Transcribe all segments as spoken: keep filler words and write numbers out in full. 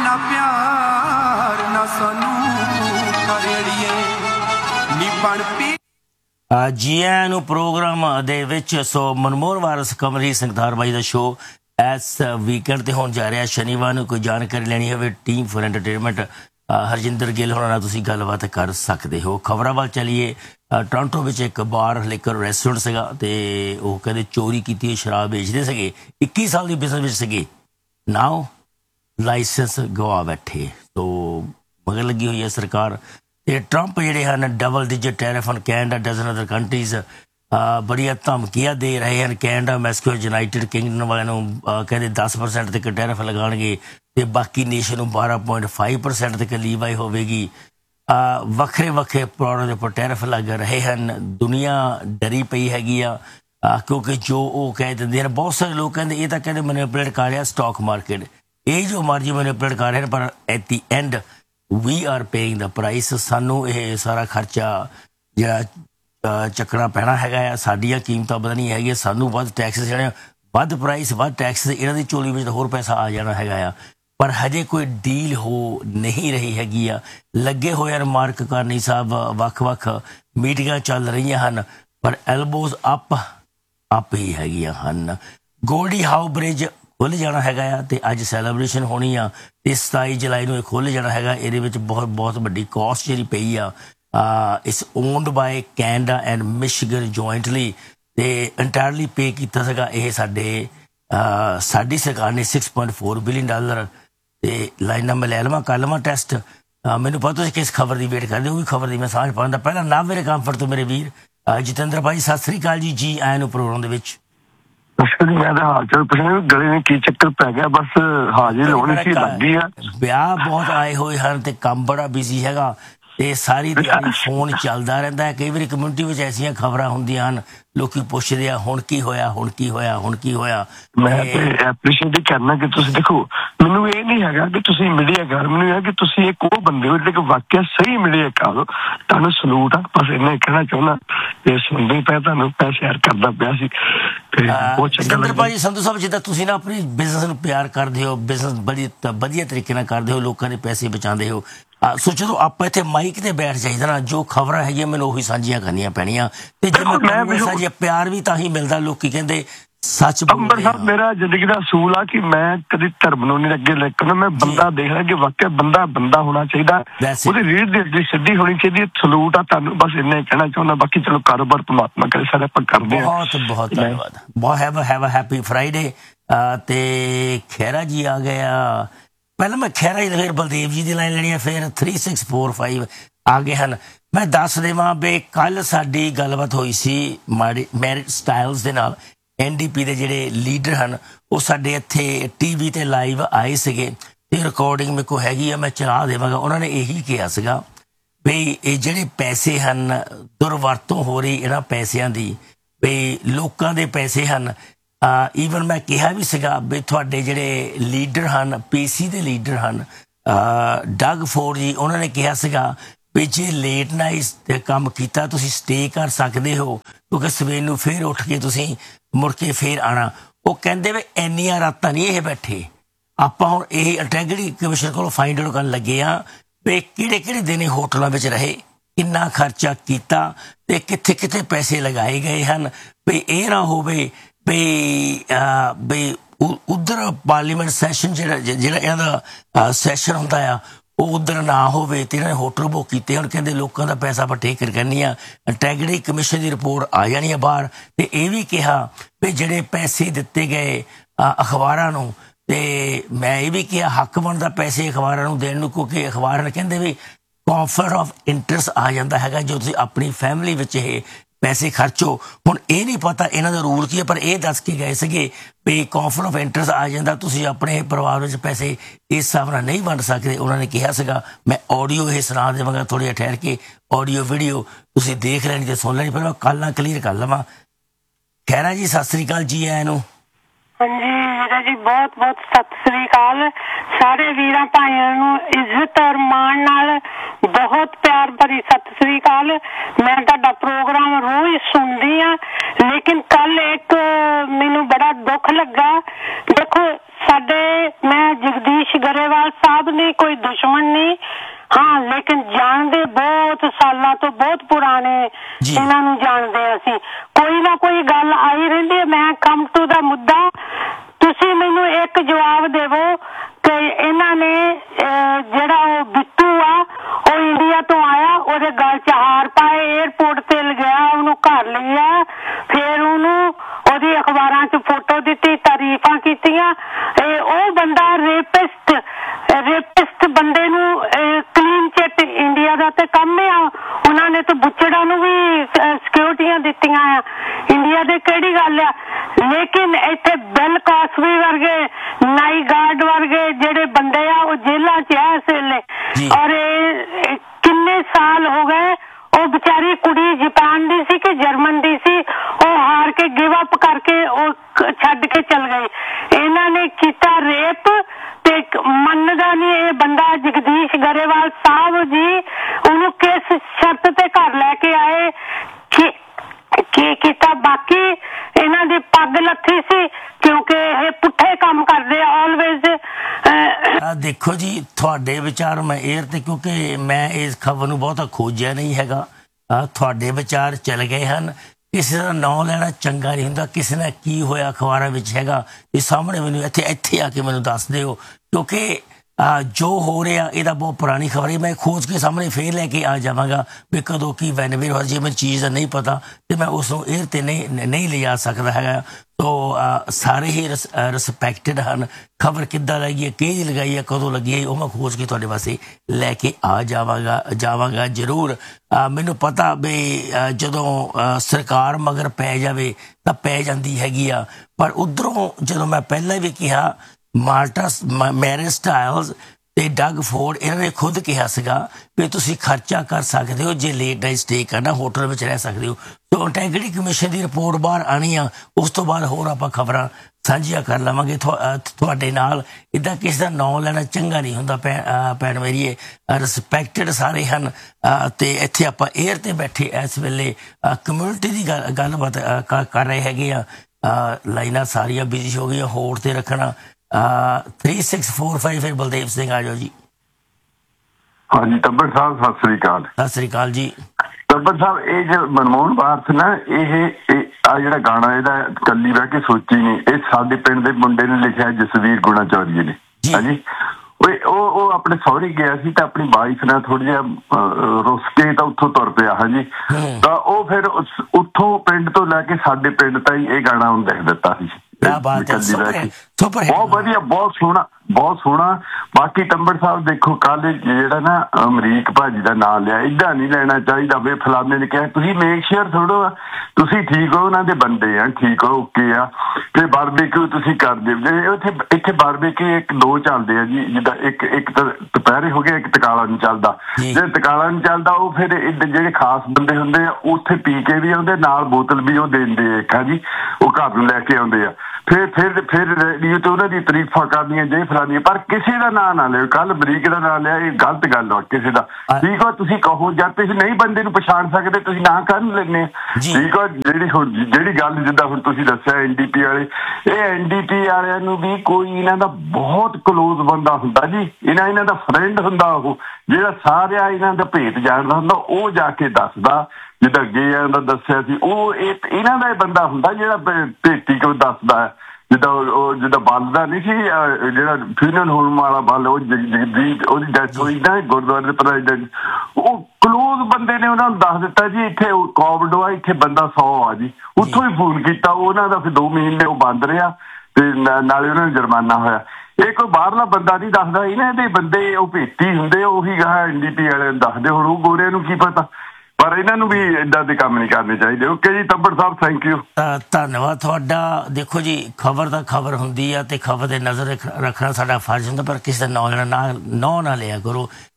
ना प्यार ना सानू करेड़िए नी बन पी ਜੀ ਆਇਆਂ ਨੂੰ ਪ੍ਰੋਗਰਾਮ ਦੇ ਵਿੱਚ। ਸੋ ਮਨਮੋਹਨ ਵਾਰਸ ਕਮਰੀ ਸੰਗਤਾਰ ਬਾਈ ਦਾ ਸ਼ੋਅ ਇਸ ਵੀਕਐਂਡ 'ਤੇ ਹੋਣ ਜਾ ਰਿਹਾ। ਸ਼ਨੀਵਾਰ ਨੂੰ ਕੋਈ ਜਾਣਕਾਰੀ ਲੈਣੀ ਹੋਵੇ team for entertainment Harjinder Gill ਹੋਣਾ ਨਾਲ ਤੁਸੀਂ ਗੱਲਬਾਤ ਕਰ ਸਕਦੇ ਹੋ। ਖਬਰਾਂ ਵੱਲ ਚੱਲੀਏ। ਟੋਰਾਂਟੋ ਵਿੱਚ ਇੱਕ ਬਾਰ ਲਿਕਰ ਰੈਸਟੋਰੈਂਟ ਸੀਗਾ ਅਤੇ ਉਹ ਕਹਿੰਦੇ ਚੋਰੀ ਕੀਤੀ ਹੋਈ ਸ਼ਰਾਬ ਵੇਚਦੇ ਸੀਗੇ। ਇੱਕੀ ਸਾਲ ਦੀ ਬਿਜ਼ਨਸ ਵਿੱਚ ਸੀਗੇ। ਨਾਓ ਲਾਇਸੈਂਸ ਗਵਾ ਬੈਠੇ। ਸੋ ਮਗਰ ਲੱਗੀ ਹੋਈ ਹੈ ਸਰਕਾਰ। ਤੇ ਟਰੰਪ ਜਿਹੜੇ ਹਨ double digit tariff on Canada dozen other countries ਬੜੀਆਂ ਧਮਕੀਆਂ ਦੇ ਰਹੇ ਹਨ। ਕੈਨੇਡਾ ਮੈਕਸੀਕੋ ਯੂਨਾਈਟਿਡ ਕਿੰਗਡਮ ਵਾਲਿਆਂ ਨੂੰ ਕਹਿੰਦੇ ਦਸ ਪਰਸੈਂਟ ਤੱਕ ਟੈਰਿਫ ਲਗਾਉਣਗੇ ਅਤੇ ਬਾਕੀ ਨੇਸ਼ਨ ਨੂੰ ਬਾਰਾਂ ਪੁਆਇੰਟ ਫਾਈਵ ਪਰਸੈਂਟ ਤੱਕ ਲੀਵਾਈ ਹੋਵੇਗੀ। ਵੱਖਰੇ ਵੱਖਰੇ ਪ੍ਰੋਡਕਟ ਦੇ ਉੱਪਰ ਟੈਰਿਫ ਲੱਗ ਰਹੇ ਹਨ। ਦੁਨੀਆ ਡਰੀ ਪਈ ਹੈਗੀ ਆ ਕਿਉਂਕਿ ਜੋ ਉਹ ਕਹਿ ਦਿੰਦੇ ਹਨ। ਬਹੁਤ ਸਾਰੇ ਲੋਕ ਕਹਿੰਦੇ ਇਹ ਤਾਂ ਕਹਿੰਦੇ ਮੈਨੀਪੂਲੇਟ ਕਰ ਰਿਹਾ ਸਟਾਕ ਮਾਰਕੀਟ। ਇਹ ਜੋ ਮਰਜ਼ੀ ਮੈਨੀਪੂਲੇਟ ਕਰ ਰਹੇ ਹਨ ਪਰ at the and we R paying the price. ਸਾਨੂੰ ਇਹ ਸਾਰਾ ਖਰਚਾ ਜਿਹੜਾ ਚੱਕਣਾ ਪੈਣਾ ਹੈਗਾ ਆ। ਸਾਡੀਆਂ ਕੀਮਤਾਂ ਵਧਣੀਆਂ ਹੈਗੀਆਂ। ਸਾਨੂੰ ਵੱਧ ਟੈਕਸ ਜਿਹੜੇ ਵੱਧ ਪ੍ਰਾਈਸ ਵੱਧ ਟੈਕਸ ਇਹਨਾਂ ਦੀ ਝੋਲੀ ਵਿੱਚ ਹੋਰ ਪੈਸਾ ਆ ਜਾਣਾ ਹੈਗਾ ਆ। ਪਰ ਹਜੇ ਕੋਈ ਡੀਲ ਹੋ ਨਹੀਂ ਰਹੀ ਹੈਗੀ ਆ। ਲੱਗੇ ਹੋਏ ਹਨ ਮਾਰਕ ਕਰਨੀ ਸਾਹਿਬ। ਵੱਖ ਵੱਖ ਮੀਟਿੰਗਾਂ ਚੱਲ ਰਹੀਆਂ ਹਨ ਪਰ ਐਲਬੋਜ਼ ਅਪ ਅਪ ਹੀ ਹੈਗੀਆਂ ਹਨ। ਗੋਲਡੀ ਹਾਊ ਬ੍ਰਿਜ ਖੁੱਲ੍ਹ ਜਾਣਾ ਹੈਗਾ ਆ ਅਤੇ ਅੱਜ ਸੈਲੀਬ੍ਰੇਸ਼ਨ ਹੋਣੀ ਆ ਅਤੇ ਸਤਾਈ ਜੁਲਾਈ ਨੂੰ ਇਹ ਖੁੱਲ੍ਹ ਜਾਣਾ ਹੈਗਾ। ਇਹਦੇ ਵਿੱਚ ਬਹੁਤ ਬਹੁਤ ਵੱਡੀ ਕੋਸਟ ਜਿਹੜੀ ਪਈ ਆ। It's owned bye Canada and Michigan jointly ਅਤੇ ਇੰਟਾਇਰਲੀ ਪੇ ਕੀਤਾ ਸੀਗਾ ਇਹ ਸਾਡੇ ਸਾਡੀ ਸਰਕਾਰ ਨੇ six point four billion dollar. ਅਤੇ ਲਾਈਨਾਂ ਮੈਂ ਲੈ ਲਵਾਂ ਕਰ ਲਵਾਂ ਟੈਸਟ। ਮੈਨੂੰ ਪਤਾ ਤੁਸੀਂ ਕਿਸ ਖਬਰ ਦੀ ਵੇਟ ਕਰਦੇ ਹੋ। ਉਹ ਵੀ ਖਬਰ ਦੀ ਮੈਂ ਸਾਂਝ ਪਾਉਂਦਾ। ਪਹਿਲਾਂ ਨਾ ਮੇਰੇ ਕੰਫਰਟ ਤੋਂ ਮੇਰੇ ਵੀਰ ਜਤਿੰਦਰ ਭਾਈ ਸਤਿ ਸ੍ਰੀ ਅਕਾਲ ਜੀ। ਜੀ ਆਇਆਂ ਨੂੰ ਪ੍ਰੋਗਰਾਮ ਦੇ ਵਿੱਚ। ਮੈਂ ਤਾਂ ਹਾਲ ਚਾਲ ਪੁੱਛਣਾ ਗਲੇ ਨੇ ਕੀ ਚੱਕਰ ਪੈ ਗਿਆ। ਬਸ ਹਾਜ਼ਰ ਹੋਣੀ ਸੀ ਲੱਗੀ ਆ। ਵਿਆਹ ਬਹੁਤ ਆਏ ਹੋਏ ਹਨ ਤੇ ਕੰਮ ਬੜਾ ਬਿਜ਼ੀ ਹੈਗਾ ਤੇ ਸਾਰੀ ਦਿਹਾੜੀ ਫੋਨ ਚੱਲਦਾ ਰਹਿੰਦਾ ਹੈ। ਕਈ ਵਾਰੀ ਕਮਿਊਨਿਟੀ ਵਿੱਚ ਐਸੀਆਂ ਖਬਰਾਂ ਹੁੰਦੀਆਂ ਹਨ ਲੋਕੀ ਪੁੱਛਦੇ ਆ ਹੁਣ ਕੀ ਹੋਇਆ ਹੁਣ ਕੀ ਹੋਇਆ ਹੁਣ ਕੀ ਹੋਇਆ। ਮੈਂ ਤੇ ਐਪਰੀਸ਼ੀਏਟ ਕਰਨਾ ਕਿ ਤੁਸੀਂ ਦੇਖੋ ਮੈਨੂੰ ਇਹ ਨਹੀਂ ਹੈਗਾ ਕਿ ਤੁਸੀਂ ਮੀਡੀਆ ਕਰ। ਮੈਨੂੰ ਇਹ ਕਿ ਤੁਸੀਂ ਇੱਕ ਉਹ ਬੰਦੇ ਹੋ ਜਿਹੜੇ ਕਿ ਵਾਕਿਆ ਸਹੀ ਮੀਡੀਆ ਕਰ। ਤੁਹਾਨੂੰ ਸਲੂਟ ਆ। ਬਸ ਇੰਨਾ ਹੀ ਕਹਿਣਾ ਚਾਹੁੰਦਾ ਤੇ ਸੁਣਦੇ ਪਏ ਤੁਹਾਨੂੰ ਮੈਂ ਸ਼ੇਅਰ ਕਰਦਾ ਪਿਆ ਸੀ ਤੇ ਬਹੁਤ ਚੰਗਾ ਲੱਗਦਾ। ਭਾਜੀ ਸੰਧੂ ਸਾਹਿਬ ਜਿੱਦਾਂ ਤੁਸੀਂ ਨਾ ਆਪਣੀ ਬਿਜ਼ਨਸ ਨੂੰ ਪਿਆਰ ਕਰਦੇ ਹੋ ਬਿਜ਼ਨਸ ਬੜੀ ਵਧੀਆ ਤਰੀਕੇ ਨਾਲ ਕਰਦੇ ਹੋ ਲੋਕਾਂ ਦੇ ਪੈਸੇ ਬਚਾਉਂਦੇ ਹੋ। ਸੋ ਜਦੋਂ ਆਪਾਂ ਇੱਥੇ ਮਾਈਕ ਤੇ ਬੈਠ ਜਾਈਦਾ ਨਾ ਜੋ ਖਬਰਾਂ ਹੈਗੀਆਂ ਮੈਨੂੰ ਉਹੀ ਸਾਂਝੀਆਂ ਕਰਨੀਆਂ ਪੈਣੀਆਂ ਤੇ ਜੇ ਮੈਂ ਸਾਂਝੀਆਂ ਪਿਆਰ ਵੀ ਤਾਂ ਹੀ ਮਿਲਦਾ। ਲੋਕੀ ਕਹਿੰਦੇ ਸੱਚ ਅੰਬਰ ਸਾਹਿਬ ਮੇਰਾ ਜ਼ਿੰਦਗੀ ਦਾ ਅਸੂਲ ਆ ਕਿ ਮੈਂ ਕਦੀ ਧਰਮ ਨੂੰ ਨਹੀਂ ਅੱਗੇ ਲੈ ਕੇ ਮੈਂ ਬੰਦਾ ਦੇਖਦਾ ਕਿ ਵਾਕਿਆ ਬੰਦਾ ਬੰਦਾ ਹੋਣਾ ਚਾਹੀਦਾ। ਉਹਦੀ ਰੀੜ ਦੀ ਹੱਡੀ ਸਿੱਧੀ ਹੋਣੀ ਚਾਹੀਦੀ। ਸਲੂਟ ਆ ਤੁਹਾਨੂੰ ਬਸ ਇੰਨਾ ਹੀ ਕਹਿਣਾ ਚਾਹੁੰਦਾ। ਬਾਕੀ ਚਲੋ ਕਾਰੋਬਾਰ ਪਰਮਾਤਮਾ ਕਰੇ ਸਾਰੇ ਆਪਾਂ ਕਰਦੇ ਹਾਂ। ਬਹੁਤ ਬਹੁਤ ਧੰਨਵਾਦ। ਬਹੁਤ have have a happy Friday. ਤੇ ਖਹਿਰਾ ਜੀ ਆ ਗਿਆ। ਪਹਿਲਾਂ ਮੈਂ ਖਹਿਰਾ ਜੀ ਫਿਰ ਬਲਦੇਵ ਜੀ ਦੀ ਲਾਈਨ ਲੈਣੀ ਆ ਫਿਰ ਥ੍ਰੀ ਸਿਕਸ ਫੋਰ ਫਾਈਵ ਆ ਗਏ ਹਨ। ਮੈਂ ਦੱਸ ਦੇਵਾਂ ਵੀ ਕੱਲ੍ਹ ਸਾਡੀ ਗੱਲਬਾਤ ਹੋਈ ਸੀ ਮਾੜੀ ਮੈਰਿਟ ਸਟਾਈਲਸ ਦੇ ਨਾਲ। ਐਨ ਡੀ ਪੀ ਦੇ ਜਿਹੜੇ ਲੀਡਰ ਹਨ ਉਹ ਸਾਡੇ ਇੱਥੇ ਟੀ ਵੀ 'ਤੇ ਲਾਈਵ ਆਏ ਸੀਗੇ ਅਤੇ ਰਿਕਾਰਡਿੰਗ ਮੇਰੇ ਕੋਲ ਹੈਗੀ ਆ ਮੈਂ ਚਲਾ ਦੇਵਾਂਗਾ। ਉਹਨਾਂ ਨੇ ਇਹੀ ਕਿਹਾ ਸੀਗਾ ਵੀ ਇਹ ਜਿਹੜੇ ਪੈਸੇ ਹਨ ਦੁਰਵਰਤੋਂ ਹੋ ਰਹੀ ਇਹਨਾਂ ਪੈਸਿਆਂ ਦੀ ਵੀ ਲੋਕਾਂ ਦੇ ਪੈਸੇ ਹਨ। ਈਵਨ ਮੈਂ ਕਿਹਾ ਵੀ ਸੀਗਾ ਵੀ ਤੁਹਾਡੇ ਜਿਹੜੇ ਲੀਡਰ ਹਨ ਪੀ ਸੀ ਦੇ ਲੀਡਰ ਹਨ ਡਗ ਫੋਰਡ ਜੀ ਉਹਨਾਂ ਨੇ ਕਿਹਾ ਸੀਗਾ ਵੀ ਜੇ ਲੇਟ ਨਾਈਟ ਕੰਮ ਕੀਤਾ ਤੁਸੀਂ ਸਟੇ ਕਰ ਸਕਦੇ ਹੋ ਕਿਉਂਕਿ ਸਵੇਰ ਨੂੰ ਫਿਰ ਉੱਠ ਕੇ ਤੁਸੀਂ ਮੁੜ ਕੇ ਫਿਰ ਆਉਣਾ। ਉਹ ਕਹਿੰਦੇ ਵੀ ਇੰਨੀਆਂ ਰਾਤਾਂ ਨਹੀਂ ਇਹ ਬੈਠੇ। ਆਪਾਂ ਹੁਣ ਇਹ ਇੰਟੈਗ੍ਰਿਟੀ ਕਮਿਸ਼ਨ ਕੋਲੋਂ ਫਾਈਂਡ ਆਊਟ ਕਰਨ ਲੱਗੇ ਹਾਂ ਵੀ ਕਿਹੜੇ ਕਿਹੜੇ ਦਿਨ ਹੋਟਲਾਂ ਵਿੱਚ ਰਹੇ ਕਿੰਨਾ ਖਰਚਾ ਕੀਤਾ ਅਤੇ ਕਿੱਥੇ ਕਿੱਥੇ ਪੈਸੇ ਲਗਾਏ ਗਏ ਹਨ ਵੀ ਇਹ ਨਾ ਹੋਵੇ ਵੀ ਵੀ ਉੱਧਰ ਪਾਰਲੀਮੈਂਟ ਸੈਸ਼ਨ ਜਿਹੜਾ ਜਿਹੜਾ ਇਹਨਾਂ ਦਾ ਸੈਸ਼ਨ ਹੁੰਦਾ ਆ ਉਹ ਉੱਧਰ ਨਾ ਹੋਵੇ ਅਤੇ ਇਹਨਾਂ ਨੇ ਹੋਟਲ ਬੁੱਕ ਕੀਤੇ। ਹੁਣ ਕਹਿੰਦੇ ਲੋਕਾਂ ਦਾ ਪੈਸਾ ਆਪਾਂ ਟੇਕਰ ਕਰਨੀ ਆ। ਇੰਟੈਗ੍ਰਿਟੀ ਕਮਿਸ਼ਨ ਦੀ ਰਿਪੋਰਟ ਆ ਜਾਣੀ ਆ ਬਾਹਰ ਅਤੇ ਇਹ ਵੀ ਕਿਹਾ ਵੀ ਜਿਹੜੇ ਪੈਸੇ ਦਿੱਤੇ ਗਏ ਅਖਬਾਰਾਂ ਨੂੰ ਅਤੇ ਮੈਂ ਇਹ ਵੀ ਕਿਹਾ ਹੱਕ ਬਣਦਾ ਪੈਸੇ ਅਖਬਾਰਾਂ ਨੂੰ ਦੇਣ ਨੂੰ ਕਿਉਂਕਿ ਅਖਬਾਰਾਂ ਨੇ ਕਹਿੰਦੇ ਵੀ ਕੌਨਫਲਿਕਟ ਆਫ ਇੰਟਰਸਟ ਆ ਜਾਂਦਾ ਹੈਗਾ ਜੋ ਤੁਸੀਂ ਆਪਣੀ ਫੈਮਿਲੀ ਵਿੱਚ ਇਹ ਪੈਸੇ ਖਰਚੋ। ਹੁਣ ਇਹ ਨਹੀਂ ਪਤਾ ਇਹਨਾਂ ਦਾ ਰੂਲ ਕੀ ਹੈ ਪਰ ਇਹ ਦੱਸ ਕੇ ਗਏ ਸੀਗੇ ਵੀ ਕੌਨਫਲਿਕਟ ਆਫ ਇੰਟਰਸਟ ਆ ਜਾਂਦਾ ਤੁਸੀਂ ਆਪਣੇ ਪਰਿਵਾਰ ਵਿੱਚ ਪੈਸੇ ਇਸ ਹਿਸਾਬ ਨਾਲ ਨਹੀਂ ਵੰਡ ਸਕਦੇ। ਉਹਨਾਂ ਨੇ ਕਿਹਾ ਸੀਗਾ ਮੈਂ ਆਡੀਓ ਇਹ ਸੁਣਾ ਦੇਵਾਂਗਾ ਥੋੜ੍ਹਾ ਜਿਹਾ ਠਹਿਰ ਕੇ। ਆਡੀਓ ਵੀਡੀਓ ਤੁਸੀਂ ਦੇਖ ਲੈਣੀ ਅਤੇ ਸੁਣ ਲੈਣੀ। ਪਹਿਲਾਂ ਕੱਲ੍ਹ ਨਾਲ ਕਲੀਅਰ ਕਰ ਲਵਾਂ। ਖਹਿਰਾ ਜੀ ਸਤਿ ਸ੍ਰੀ ਅਕਾਲ ਜੀ ਆਇਆਂ ਨੂੰ। ਹਾਂਜੀ ਵੀਰਾ ਜੀ, ਬਹੁਤ ਬਹੁਤ ਸਤਿ ਸ੍ਰੀ ਅਕਾਲ। ਸਾਰੇ ਵੀਰਾਂ ਭਾਈਆਂ ਨੂੰ ਇੱਜ਼ਤ ਔਰ ਮਾਣ ਨਾਲ ਬਹੁਤ ਪਿਆਰ ਭਰੀ ਸਤਿ ਸ੍ਰੀ ਅਕਾਲ। ਮੈਂ ਤੁਹਾਡਾ ਪ੍ਰੋਗਰਾਮ ਰੋਜ਼ ਸੁਣਦੀ ਹਾਂ, ਲੇਕਿਨ ਕੱਲ ਇੱਕ ਮੈਨੂੰ ਬੜਾ ਦੁੱਖ ਲੱਗਾ। ਦੇਖੋ ਸਾਡੇ, ਮੈਂ ਜਗਦੀਸ਼ ਗਰੇਵਾਲ ਸਾਹਿਬ ਨੇ ਕੋਈ ਦੁਸ਼ਮਣ ਨਹੀਂ, ਹਾਂ, ਲੇਕਿਨ ਜਾਣਦੇ ਬਹੁਤ ਸਾਲਾਂ ਤੋਂ, ਬਹੁਤ ਪੁਰਾਣੇ ਇਹਨਾਂ ਨੂੰ ਜਾਣਦੇ ਅਸੀਂ। ਕੋਈ ਨਾ ਕੋਈ ਗੱਲ ਆਈ ਰਹਿੰਦੀ ਹੈ। ਮੈਂ ਕਮ ਟੂ ਦਾ ਮੁੱਦਾ, ਤੁਸੀਂ ਮੈਨੂੰ ਇੱਕ ਜਵਾਬ ਦੇਵੋ ਕਿ ਇਹਨਾਂ ਨੇ ਜਿਹੜਾ ਉਹ ਬਿੱਟੂ ਆ, ਉਹ ਇੰਡੀਆ ਤੋਂ ਆਇਆ, ਉਹਦੇ ਗਲ 'ਚ ਹਾਰ ਪਾਏ, ਏਅਰਪੋਰਟ ਤੇ ਲਗਾਇਆ, ਉਹਨੂੰ ਘਰ ਲਿਆ, ਫਿਰ ਉਹਨੂੰ ਉਹਦੀ ਅਖਬਾਰਾਂ 'ਚ ਫੋਟੋ ਦਿੱਤੀ, ਤਾਰੀਫਾਂ ਕੀਤੀਆਂ। ਉਹ ਬੰਦਾ ਰੇਪਿਸਟ ਰੇਪਿਸਟ ਬੰਦੇ ਨੂੰ ਕਲੀਨ ਚਿੱਟ ਇੰਡੀਆ ਦਾ ਤੇ ਕੰਮ ਆ। ਉਹਨਾਂ ਨੇ ਤਾਂ ਬੁੱਚੜਾਂ ਨੂੰ ਵੀ ਸਿਕਿਉਰਟੀਆਂ ਦਿੱਤੀਆਂ ਆ। ਇੰਡੀਆ ਦੇ ਕਿਹੜੀ ਗੱਲ ਆ? ਲੇਕਿਨ ਇੱਥੇ ਬਿਲ ਕਾਸਬੀ ਵਰਗੇ, ਨਾਈ ਗਾਰਡ ਵਰਗੇ ਜਿਹੜੇ ਬੰਦੇ ਆ, ਉਹ ਜੇਲ੍ਹਾਂ 'ਚ ਆ ਇਸ ਵੇਲੇ। ਔਰ ਇਹ ਕਿੰਨੇ ਸਾਲ ਹੋ ਗਏ। ਉਹ ਵਿਚਾਰੀ ਕੁੜੀ ਜਾਪਾਨ ਦੀ ਸੀ ਕਿ ਜਰਮਨ ਦੀ ਸੀ, ਉਹ ਹਾਰ ਕੇ ਗਿਵ ਅਪ ਕਰਕੇ ਉਹ ਛੱਡ ਕੇ ਚਲ ਗਈ। ਇਹਨਾਂ ਨੇ ਕੀਤਾ ਰੇਪ ਤੇ ਮੰਨਦਾ ਨਹੀਂ ਇਹ ਬੰਦਾ। ਜਗਦੀਸ਼ ਗਰੇਵਾਲ ਸਾਹਿਬ ਜੀ ਉਹਨੂੰ ਕਿਸ ਸ਼ਰਤ ਤੇ ਘਰ ਲੈ ਕੇ ਆਏ, ਕੀ ਕੀਤਾ? ਬਾਕੀ ਇਹਨਾਂ ਦੀ ਪੱਗ ਲੱਥੀ ਸੀ ਕਿਉਂਕਿ ਇਹ ਪੁੱਠੇ ਕੰਮ ਕਰਦੇ ਆ ਆਲਵੇਜ਼। ਦੇਖੋ ਜੀ, ਤੁਹਾਡੇ ਵਿਚਾਰ ਮੈਂ ਏਅਰ ਤੇ, ਕਿਉਂਕਿ ਮੈਂ ਇਸ ਖਬਰ ਨੂੰ ਬਹੁਤਾ ਖੋਜਿਆ ਨਹੀਂ ਹੈਗਾ, ਤੁਹਾਡੇ ਵਿਚਾਰ ਚੱਲ ਗਏ ਹਨ। ਕਿਸੇ ਦਾ ਨਾਂ ਲੈਣਾ ਚੰਗਾ ਨਹੀਂ ਹੁੰਦਾ। ਕਿਸੇ ਨਾਲ ਕੀ ਹੋਇਆ ਅਖਬਾਰਾਂ ਵਿੱਚ ਹੈਗਾ, ਇਹ ਸਾਹਮਣੇ ਮੈਨੂੰ ਇੱਥੇ ਇੱਥੇ ਆ ਕੇ ਮੈਨੂੰ ਦੱਸ ਦਿਓ, ਕਿਉਂਕਿ ਜੋ ਹੋ ਰਿਹਾ ਇਹਦਾ ਬਹੁਤ ਪੁਰਾਣੀ ਖਬਰ ਹੈ। ਮੈਂ ਖੋਜ ਕੇ ਸਾਹਮਣੇ ਫੇਰ ਲੈ ਕੇ ਆ ਜਾਵਾਂਗਾ ਵੀ ਕਦੋਂ ਕੀ ਵੈਨਵੇਰ ਹੋ। ਜੇ ਮੈਨੂੰ ਚੀਜ਼ ਦਾ ਨਹੀਂ ਪਤਾ ਤੇ ਮੈਂ ਉਸ ਨੂੰ ਏਅਰ ਤੇ ਨਹੀਂ ਨਹੀਂ ਲਿਜਾ ਸਕਦਾ ਹੈਗਾ। ਤੋ ਸਾਰੇ ਹੀ ਰਿਸਪੈਕਟਡ ਹਨ। ਖਬਰ ਕਿੱਦਾਂ ਲੱਗੀ ਹੈ, ਕਿਹਦੀ ਲਗਾਈ ਹੈ, ਕਦੋਂ ਲੱਗੀ ਹੈ, ਉਹ ਮੈਂ ਖੋਜ ਕੇ ਤੁਹਾਡੇ ਵਾਸਤੇ ਲੈ ਕੇ ਆ ਜਾਵਾਂਗਾ ਜਾਵਾਂਗਾ ਜ਼ਰੂਰ। ਮੈਨੂੰ ਪਤਾ ਵੀ ਜਦੋਂ ਸਰਕਾਰ ਮਗਰ ਪੈ ਜਾਵੇ ਤਾਂ ਪੈ ਜਾਂਦੀ ਹੈਗੀ ਆ, ਪਰ ਉੱਧਰੋਂ ਜਦੋਂ ਮੈਂ ਪਹਿਲਾਂ ਵੀ ਕਿਹਾ, ਮਾਰਟਾ ਮੈਰੀ ਸਟਾਈਲਸ ਤੇ ਡਗ ਫੋਰਡ ਇਹਨਾਂ ਨੇ ਖੁਦ ਕਿਹਾ ਸੀਗਾ ਵੀ ਤੁਸੀਂ ਖਰਚਾ ਕਰ ਸਕਦੇ ਹੋ, ਜੇ ਲੇਟ ਨਾਈਟ ਸਟੇ ਕਰਨਾ ਹੋਟਲ ਵਿੱਚ ਰਹਿ ਸਕਦੇ ਹੋ। ਸੋ ਇੰਟੈਗ੍ਰਿਟੀ ਕਮਿਸ਼ਨ ਦੀ ਰਿਪੋਰਟ ਬਾਹਰ ਆਉਣੀ ਆ, ਉਸ ਤੋਂ ਬਾਅਦ ਹੋਰ ਆਪਾਂ ਖਬਰਾਂ ਸਾਂਝੀਆਂ ਕਰ ਲਵਾਂਗੇ ਤੁਹਾਡੇ ਨਾਲ। ਇੱਦਾਂ ਕਿਸੇ ਦਾ ਨਾਂ ਲੈਣਾ ਚੰਗਾ ਨਹੀਂ ਹੁੰਦਾ ਭੈਣ ਮੇਰੀਏ। ਰਿਸਪੈਕਟਡ ਸਾਰੇ ਹਨ ਤੇ ਇੱਥੇ ਆਪਾਂ ਏਅਰ ਤੇ ਬੈਠੇ ਇਸ ਵੇਲੇ ਕਮਿਊਨਿਟੀ ਦੀ ਗੱਲ ਗੱਲਬਾਤ ਕਰ ਰਹੇ ਹੈਗੇ ਆ। ਲਾਈਨਾਂ ਸਾਰੀਆਂ ਬਿਜ਼ੀ ਹੋ ਗਈਆਂ, ਹੋਲਡ ਤੇ ਰੱਖਣਾ। ਥ੍ਰੀ ਸਿਕਸ ਫੋਰ ਫਾਈਵ ਫਿਰ ਬਲਦੇਵ ਸਿੰਘ ਆ ਜਾਓ ਜੀ। ਹਾਂਜੀ ਤੱਬਰ ਸਾਹਿਬ, ਸਤਿ ਸ੍ਰੀ ਅਕਾਲ। ਸਤਿ ਸ੍ਰੀ ਅਕਾਲ ਜੀ। ਤੱਬਰ ਸਾਹਿਬ, ਇਹ ਜੋ ਮਨਮੋਹਨ ਵਾਰਸ ਨਾ, ਇਹ ਆ ਜਿਹੜਾ ਗਾਣਾ ਇਹਦਾ ਕੱਲੀ ਬਹਿ ਕੇ ਸੋਚੀ ਨਹੀਂ, ਇਹ ਸਾਡੇ ਪਿੰਡ ਦੇ ਮੁੰਡੇ ਨੇ ਲਿਖਿਆ, ਜਸਵੀਰ ਗੁਣਾ ਚੌਧਰੀ ਨੇ। ਹਾਂਜੀ, ਉਹ ਉਹ ਆਪਣੇ ਸਹੁਰੇ ਗਿਆ ਸੀ ਤਾਂ ਆਪਣੀ ਵਾਈਫ ਨਾਲ ਥੋੜਾ ਜਿਹਾ ਰੁੱਸ ਕੇ ਤਾਂ ਉੱਥੋਂ ਤੁਰ ਪਿਆ। ਹਾਂਜੀ, ਤਾਂ ਉਹ ਫਿਰ ਉੱਥੋਂ ਪਿੰਡ ਤੋਂ ਲੈ ਕੇ ਸਾਡੇ ਪਿੰਡ ਤਾਈਂ ਇਹ ਗਾਣਾ ਉਹਨੂੰ ਲਿਖ ਦਿੱਤਾ ਸੀ। ਬਹੁਤ ਵਧੀਆ, ਬਹੁਤ ਸੋਹਣਾ, ਬਹੁਤ ਸੋਹਣਾ। ਬਾਕੀ ਤੰਬੜ ਸਾਹਿਬ ਦੇਖੋ, ਕੱਲ ਜਿਹੜਾ ਨਾ ਅਮਰੀਕ ਭਾਜੀ ਦਾ ਨਾਂ ਲਿਆ, ਏਦਾਂ ਨਹੀਂ ਲੈਣਾ ਚਾਹੀਦਾ ਵੀ ਫਲਾਣੇ ਨੇ ਕਿਹਾ। ਤੁਸੀਂ ਮੇਕ ਸ਼ੋਰ ਥੋੜੋ ਆ, ਤੁਸੀਂ ਠੀਕ ਹੋ, ਉਹਨਾਂ ਦੇ ਬੰਦੇ ਆ, ਠੀਕ ਹੋ, ਓਕੇ ਆ। ਤੇ ਬਾਰਬੇਕਿਊ ਤੁਸੀਂ ਕਰਦੇ ਉੱਥੇ, ਇੱਥੇ ਬਾਰਬੇਕਿਊ ਇੱਕ ਦੋ ਚੱਲਦੇ ਆ ਜੀ, ਜਿੱਦਾਂ ਇੱਕ ਇੱਕ ਤਾਂ ਦੁਪਹਿਰੇ ਹੋ ਗਿਆ, ਇੱਕ ਤਕਾਲਾ ਨਹੀਂ ਚੱਲਦਾ। ਜੇ ਤਕਾਲਾ ਨਹੀਂ ਚੱਲਦਾ, ਉਹ ਫਿਰ ਜਿਹੜੇ ਖਾਸ ਬੰਦੇ ਹੁੰਦੇ ਆ ਉੱਥੇ ਪੀ ਕੇ ਵੀ ਆਉਂਦੇ, ਨਾਲ ਬੋਤਲ ਵੀ ਉਹ ਦਿੰਦੇ ਆ। ਹਾਂਜੀ, ਉਹ ਘਰ ਨੂੰ ਲੈ ਕੇ ਆਉਂਦੇ ਆ। ਫਿਰ ਫਿਰ ਫਿਰ ਰੇਡੀਓ ਤੇ ਉਹਨਾਂ ਦੀ ਤਾਰੀਫਾਂ ਕਰਨੀਆਂ, ਜੇ ਫਲਾਨੀ, ਪਰ ਕਿਸੇ ਦਾ ਨਾਂ ਨਾ ਲਿਓ। ਕੱਲ ਅਮਰੀਕ ਦਾ ਨਾਂ ਲਿਆ, ਇਹ ਗਲਤ ਗੱਲ ਆ ਕਿਸੇ ਦਾ। ਠੀਕ ਆ, ਤੁਸੀਂ ਕਹੋ, ਜਦ ਤੁਸੀਂ ਨਹੀਂ ਬੰਦੇ ਨੂੰ ਪਛਾਣ ਸਕਦੇ ਤੁਸੀਂ ਨਾਂ ਕਾਹਨੂੰ ਲੈਂਦੇ ਆ। ਠੀਕ ਆ, ਜਿਹੜੀ ਹੁਣ ਜਿਹੜੀ ਗੱਲ ਜਿੱਦਾਂ ਹੁਣ ਤੁਸੀਂ ਦੱਸਿਆ ਐਨ ਡੀ ਪੀ ਵਾਲੇ, ਇਹ ਐਨ ਡੀ ਪੀ ਵਾਲਿਆਂ ਨੂੰ ਵੀ ਕੋਈ ਇਹਨਾਂ ਦਾ ਬਹੁਤ ਕਲੋਜ਼ ਬੰਦਾ ਹੁੰਦਾ ਜੀ, ਇਹਨਾਂ ਇਹਨਾਂ ਦਾ ਫਰੈਂਡ ਹੁੰਦਾ, ਉਹ ਜਿਹੜਾ ਸਾਰਿਆਂ ਇਹਨਾਂ ਦਾ ਭੇਤ ਜਾਣਦਾ ਹੁੰਦਾ, ਉਹ ਜਾ ਕੇ ਦੱਸਦਾ। ਜਿੱਦਾਂ ਗੇਆਂ ਦਾ ਦੱਸਿਆ ਸੀ, ਉਹ ਇਹਨਾਂ ਦਾ ਇਹ ਬੰਦਾ ਹੁੰਦਾ ਜਿਹੜਾ ਭੇਤੀ ਕੋ ਦੱਸਦਾ ਹੈ। ਜਿੱਦਾਂ ਉਹ ਜਿੱਦਾਂ ਬਲਦਾ ਨਹੀਂ ਸੀ, ਜਿਹੜਾ ਫਿਊਨਲ ਹੋਮ ਵਾਲਾ ਬਲ, ਉਹ ਜਗਦੀਪ, ਉਹਦੀ ਡੈਥ ਹੋਈ ਨਾ ਗੁਰਦੁਆਰੇ ਦੇ ਪ੍ਰੈਜ਼ੀਡੈਂਟ, ਉਹ ਕਲੋਜ਼ ਬੰਦੇ ਨੇ ਉਹਨਾਂ ਨੂੰ ਦੱਸ ਦਿੱਤਾ ਜੀ ਇੱਥੇ ਕੋਵਿਡ ਆ, ਇੱਥੇ ਬੰਦਾ ਸੌ ਆ ਜੀ। ਉੱਥੋਂ ਹੀ ਫੋਨ ਕੀਤਾ, ਉਹਨਾਂ ਦਾ ਫਿਰ ਦੋ ਮਹੀਨੇ ਉਹ ਬੰਦ ਰਿਹਾ ਤੇ ਨਾਲੇ ਉਹਨਾਂ ਨੂੰ ਜੁਰਮਾਨਾ ਹੋਇਆ। ਇਹ ਕੋਈ ਬਾਹਰਲਾ ਬੰਦਾ ਨਹੀਂ ਦੱਸਦਾ, ਇਹਨਾਂ ਦੇ ਬੰਦੇ ਉਹ ਭੇਤੀ ਹੁੰਦੇ, ਉਹੀ ਗਾਹ ਐਨ ਡੀ ਪੀ ਵਾਲਿਆਂ ਨੂੰ ਦੱਸਦੇ। ਹੁਣ ਉਹ ਗੋਰਿਆਂ ਨੂੰ ਕੀ ਪਤਾ, ਪਰ ਇਹਨਾਂ ਨੂੰ ਵੀ ਏਦਾਂ ਦੇ ਕੰਮ ਨਹੀਂ ਕਰਨੇ ਚਾਹੀਦੇ। ਓਕੇ ਜੀ ਤੱਬੜ ਸਾਹਿਬ, ਥੈਂਕ ਯੂ। ਧੰਨਵਾਦ ਤੁਹਾਡਾ। ਦੇਖੋ ਜੀ, ਖਬਰ ਤਾਂ ਖਬਰ ਹੁੰਦੀ ਆ ਤੇ ਖਬਰ ਤੇ ਨਜ਼ਰ ਰੱਖਣਾ ਸਾਡਾ ਫਰਜ਼ ਹੁੰਦਾ, ਪਰ ਕਿਸੇ ਦਾ ਨਾਂ ਲੈਣਾ ਨਾ ਨਾਂ ਨਾ ਲਿਆ ਕਰੋ।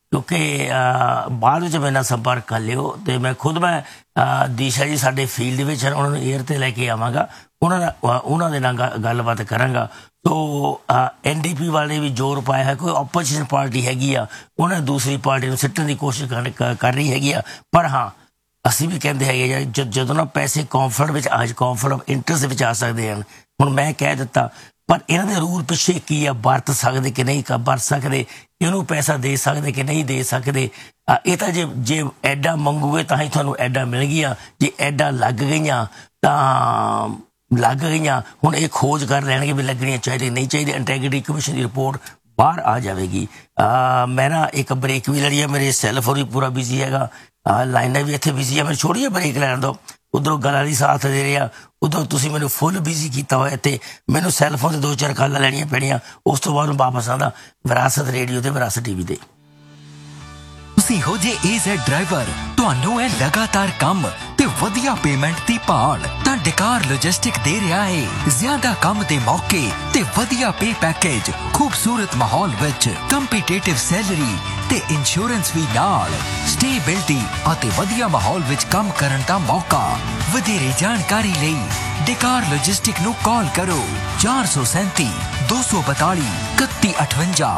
ਕਿਉਂਕਿ ਬਾਅਦ ਵਿੱਚ ਮੇਰੇ ਨਾਲ ਸੰਪਰਕ ਕਰ ਲਿਓ ਤੇ ਮੈਂ ਖੁਦ ਮੈਂ ਦੀਸ਼ਾ ਜੀ ਸਾਡੇ ਫੀਲਡ ਵਿੱਚ ਉਹਨਾਂ ਨੂੰ ਏਅਰ ਤੇ ਲੈ ਕੇ ਆਵਾਂਗਾ, ਉਹਨਾਂ ਦਾ ਉਹਨਾਂ ਦੇ ਨਾਲ ਗੱਲਬਾਤ ਕਰਾਂਗਾ। ਸੋ ਐਨ ਡੀ ਪੀ ਵਾਲੇ ਵੀ ਜ਼ੋਰ ਪਾਇਆ ਹੈ, ਕੋਈ ਆਪੋਜੀਸ਼ਨ ਪਾਰਟੀ ਹੈਗੀ ਆ ਉਹਨਾਂ ਦੂਸਰੀ ਪਾਰਟੀ ਨੂੰ ਸਿੱਟਣ ਦੀ ਕੋਸ਼ਿਸ਼ ਕਰ ਰਹੀ ਹੈਗੀ ਆ। ਪਰ ਹਾਂ ਅਸੀਂ ਵੀ ਕਹਿੰਦੇ ਹੈਗੇ ਆ ਜਦੋਂ ਨਾ ਪੈਸੇ ਕੌਨਫਲਿਕਟ ਵਿੱਚ ਅੱਜ ਕੌਨਫਲਿਕਟ ਇੰਟਰਸਟ ਵਿੱਚ ਆ ਸਕਦੇ ਹਨ। ਹੁਣ ਮੈਂ ਕਹਿ ਦਿੱਤਾ ਪਰ ਇਹਨਾਂ ਦੇ ਰੂਲ ਪਿੱਛੇ ਕੀ ਆ, ਵਰਤ ਸਕਦੇ ਕਿ ਨਹੀਂ ਵਰਤ ਸਕਦੇ, ਇਹਨੂੰ ਪੈਸਾ ਦੇ ਸਕਦੇ ਕਿ ਨਹੀਂ ਦੇ ਸਕਦੇ। ਇਹ ਤਾਂ ਜੇ ਜੇ ਐਡਾ ਮੰਗੂਗੇ ਤਾਂ ਹੀ ਤੁਹਾਨੂੰ ਐਡਾ ਮਿਲ ਗਈਆਂ, ਜੇ ਐਡਾ ਲੱਗ ਗਈਆਂ ਤਾਂ ਲੱਗ ਗਈਆਂ। ਹੁਣ ਇਹ ਖੋਜ ਕਰ ਲੈਣਗੇ ਵੀ ਲੱਗਣੀਆਂ ਚਾਹੀਦੀਆਂ ਨਹੀਂ ਚਾਹੀਦੀਆਂ। ਇੰਟੈਗ੍ਰਿਟੀ ਕਮਿਸ਼ਨ ਦੀ ਰਿਪੋਰਟ ਬਾਹਰ ਆ ਜਾਵੇਗੀ। ਮੈਂ ਨਾ ਇੱਕ ਬ੍ਰੇਕ ਵੀ ਲੜੀ ਆ, ਮੇਰੇ ਸੈੱਲ ਫੋਨ ਵੀ ਪੂਰਾ ਬਿਜ਼ੀ ਹੈਗਾ, ਲਾਈਨਾਂ ਵੀ ਇੱਥੇ ਬਿਜ਼ੀ ਆ, ਮੈਨੂੰ ਛੋਟੀ ਜਿਹੀ ਬ੍ਰੇਕ ਲੈਣ ਦਿਓ। ਉੱਧਰੋਂ ਗਲਾਂ ਦੀ ਸਾਥ ਦੇ ਰਿਹਾ, ਉੱਧਰੋਂ ਤੁਸੀਂ ਮੈਨੂੰ ਫੁੱਲ ਬਿਜ਼ੀ ਕੀਤਾ ਹੋਇਆ ਤੇ ਮੈਨੂੰ ਸੈੱਲ ਫੋਨ 'ਤੇ ਦੋ ਚਾਰ ਕਾਲਾਂ ਲੈਣੀਆਂ ਪੈਣੀਆਂ। ਉਸ ਤੋਂ ਬਾਅਦ ਵਾਪਸ ਆਉਂਦਾ ਵਿਰਾਸਤ ਰੇਡੀਓ ਤੇ ਵਿਰਾਸਤ ਟੀ ਵੀ ਤੇ। ਤੁਸੀਂ ਹੋ ਜੇ ਏ ਜ਼ੈਡ ਡਰਾਈਵਰ, ਤੁਹਾਨੂੰ ਇਹ ਲਗਾਤਾਰ ਕੰਮ ਤੇ ਵਧੀਆ ਪੇਮੈਂਟ ਦੀ ਭਾਲ ਤਾਂ ਡਕਾਰ ਲੌਜਿਸਟਿਕ ਦੇ ਰਿਹਾ ਹੈ। ਜ਼ਿਆਦਾ ਕੰਮ ਦੇ ਮੌਕੇ ਤੇ ਵਧੀਆ ਪੇ ਪੈਕੇਜ, ਖੂਬਸੂਰਤ ਮਾਹੌਲ ਵਿੱਚ ਕੰਪੀਟੀਟਿਵ ਸੈਲਰੀ ਤੇ ਇੰਸ਼ੋਰੈਂਸ ਵੀ ਨਾਲ, ਸਟੇਬਿਲਿਟੀ ਅਤੇ ਵਧੀਆ ਮਾਹੌਲ ਵਿੱਚ ਕੰਮ ਕਰਨ ਦਾ ਮੌਕਾ। ਵਧੇਰੇ ਜਾਣਕਾਰੀ ਲਈ ਡਕਾਰ ਲੌਜਿਸਟਿਕ ਨੂੰ ਕਾਲ ਕਰੋ ਚਾਰ ਸੌ ਸੈਂਤੀ ਦੋ ਸੌ ਬਤਾਲੀ ਇਕੱਤੀ ਅਠਵੰਜਾ।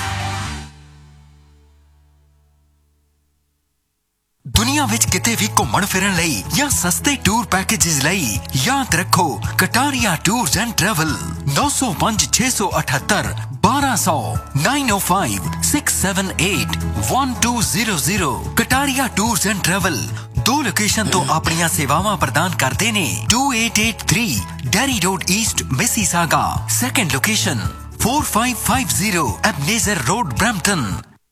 ਦੁਨੀਆ ਵਿੱਚ ਕਿਤੇ ਵੀ ਘੁੰਮਣ ਫਿਰਨ ਲਈ ਜਾਂ ਸਸਤੇ ਟੂਰ ਪੈਕੇਜਸ ਲਈ ਯਾਦ ਰੱਖੋ ਕਟਾਰੀਆ ਟੂਰਸ ਐਂਡ ਟਰੈਵਲ। ਨੌ ਸੌ ਪੰਜ ਛੇ ਸੌ ਅਠੱਤਰ ਬਾਰਾਂ ਸੌ ਨਾइन ओ five six seven eight one two zero zero. Kataria tours and travel ਦੋ ਲੋਕੇਸ਼ਨ ਤੋਂ ਆਪਣੀਆਂ ਸੇਵਾਵਾਂ ਪ੍ਰਦਾਨ ਕਰਦੇ ਨੇ। To eight eight three dairy road East Mississauga. Second location four five five zero ਐਬਨੇਜ਼ਰ road Brampton.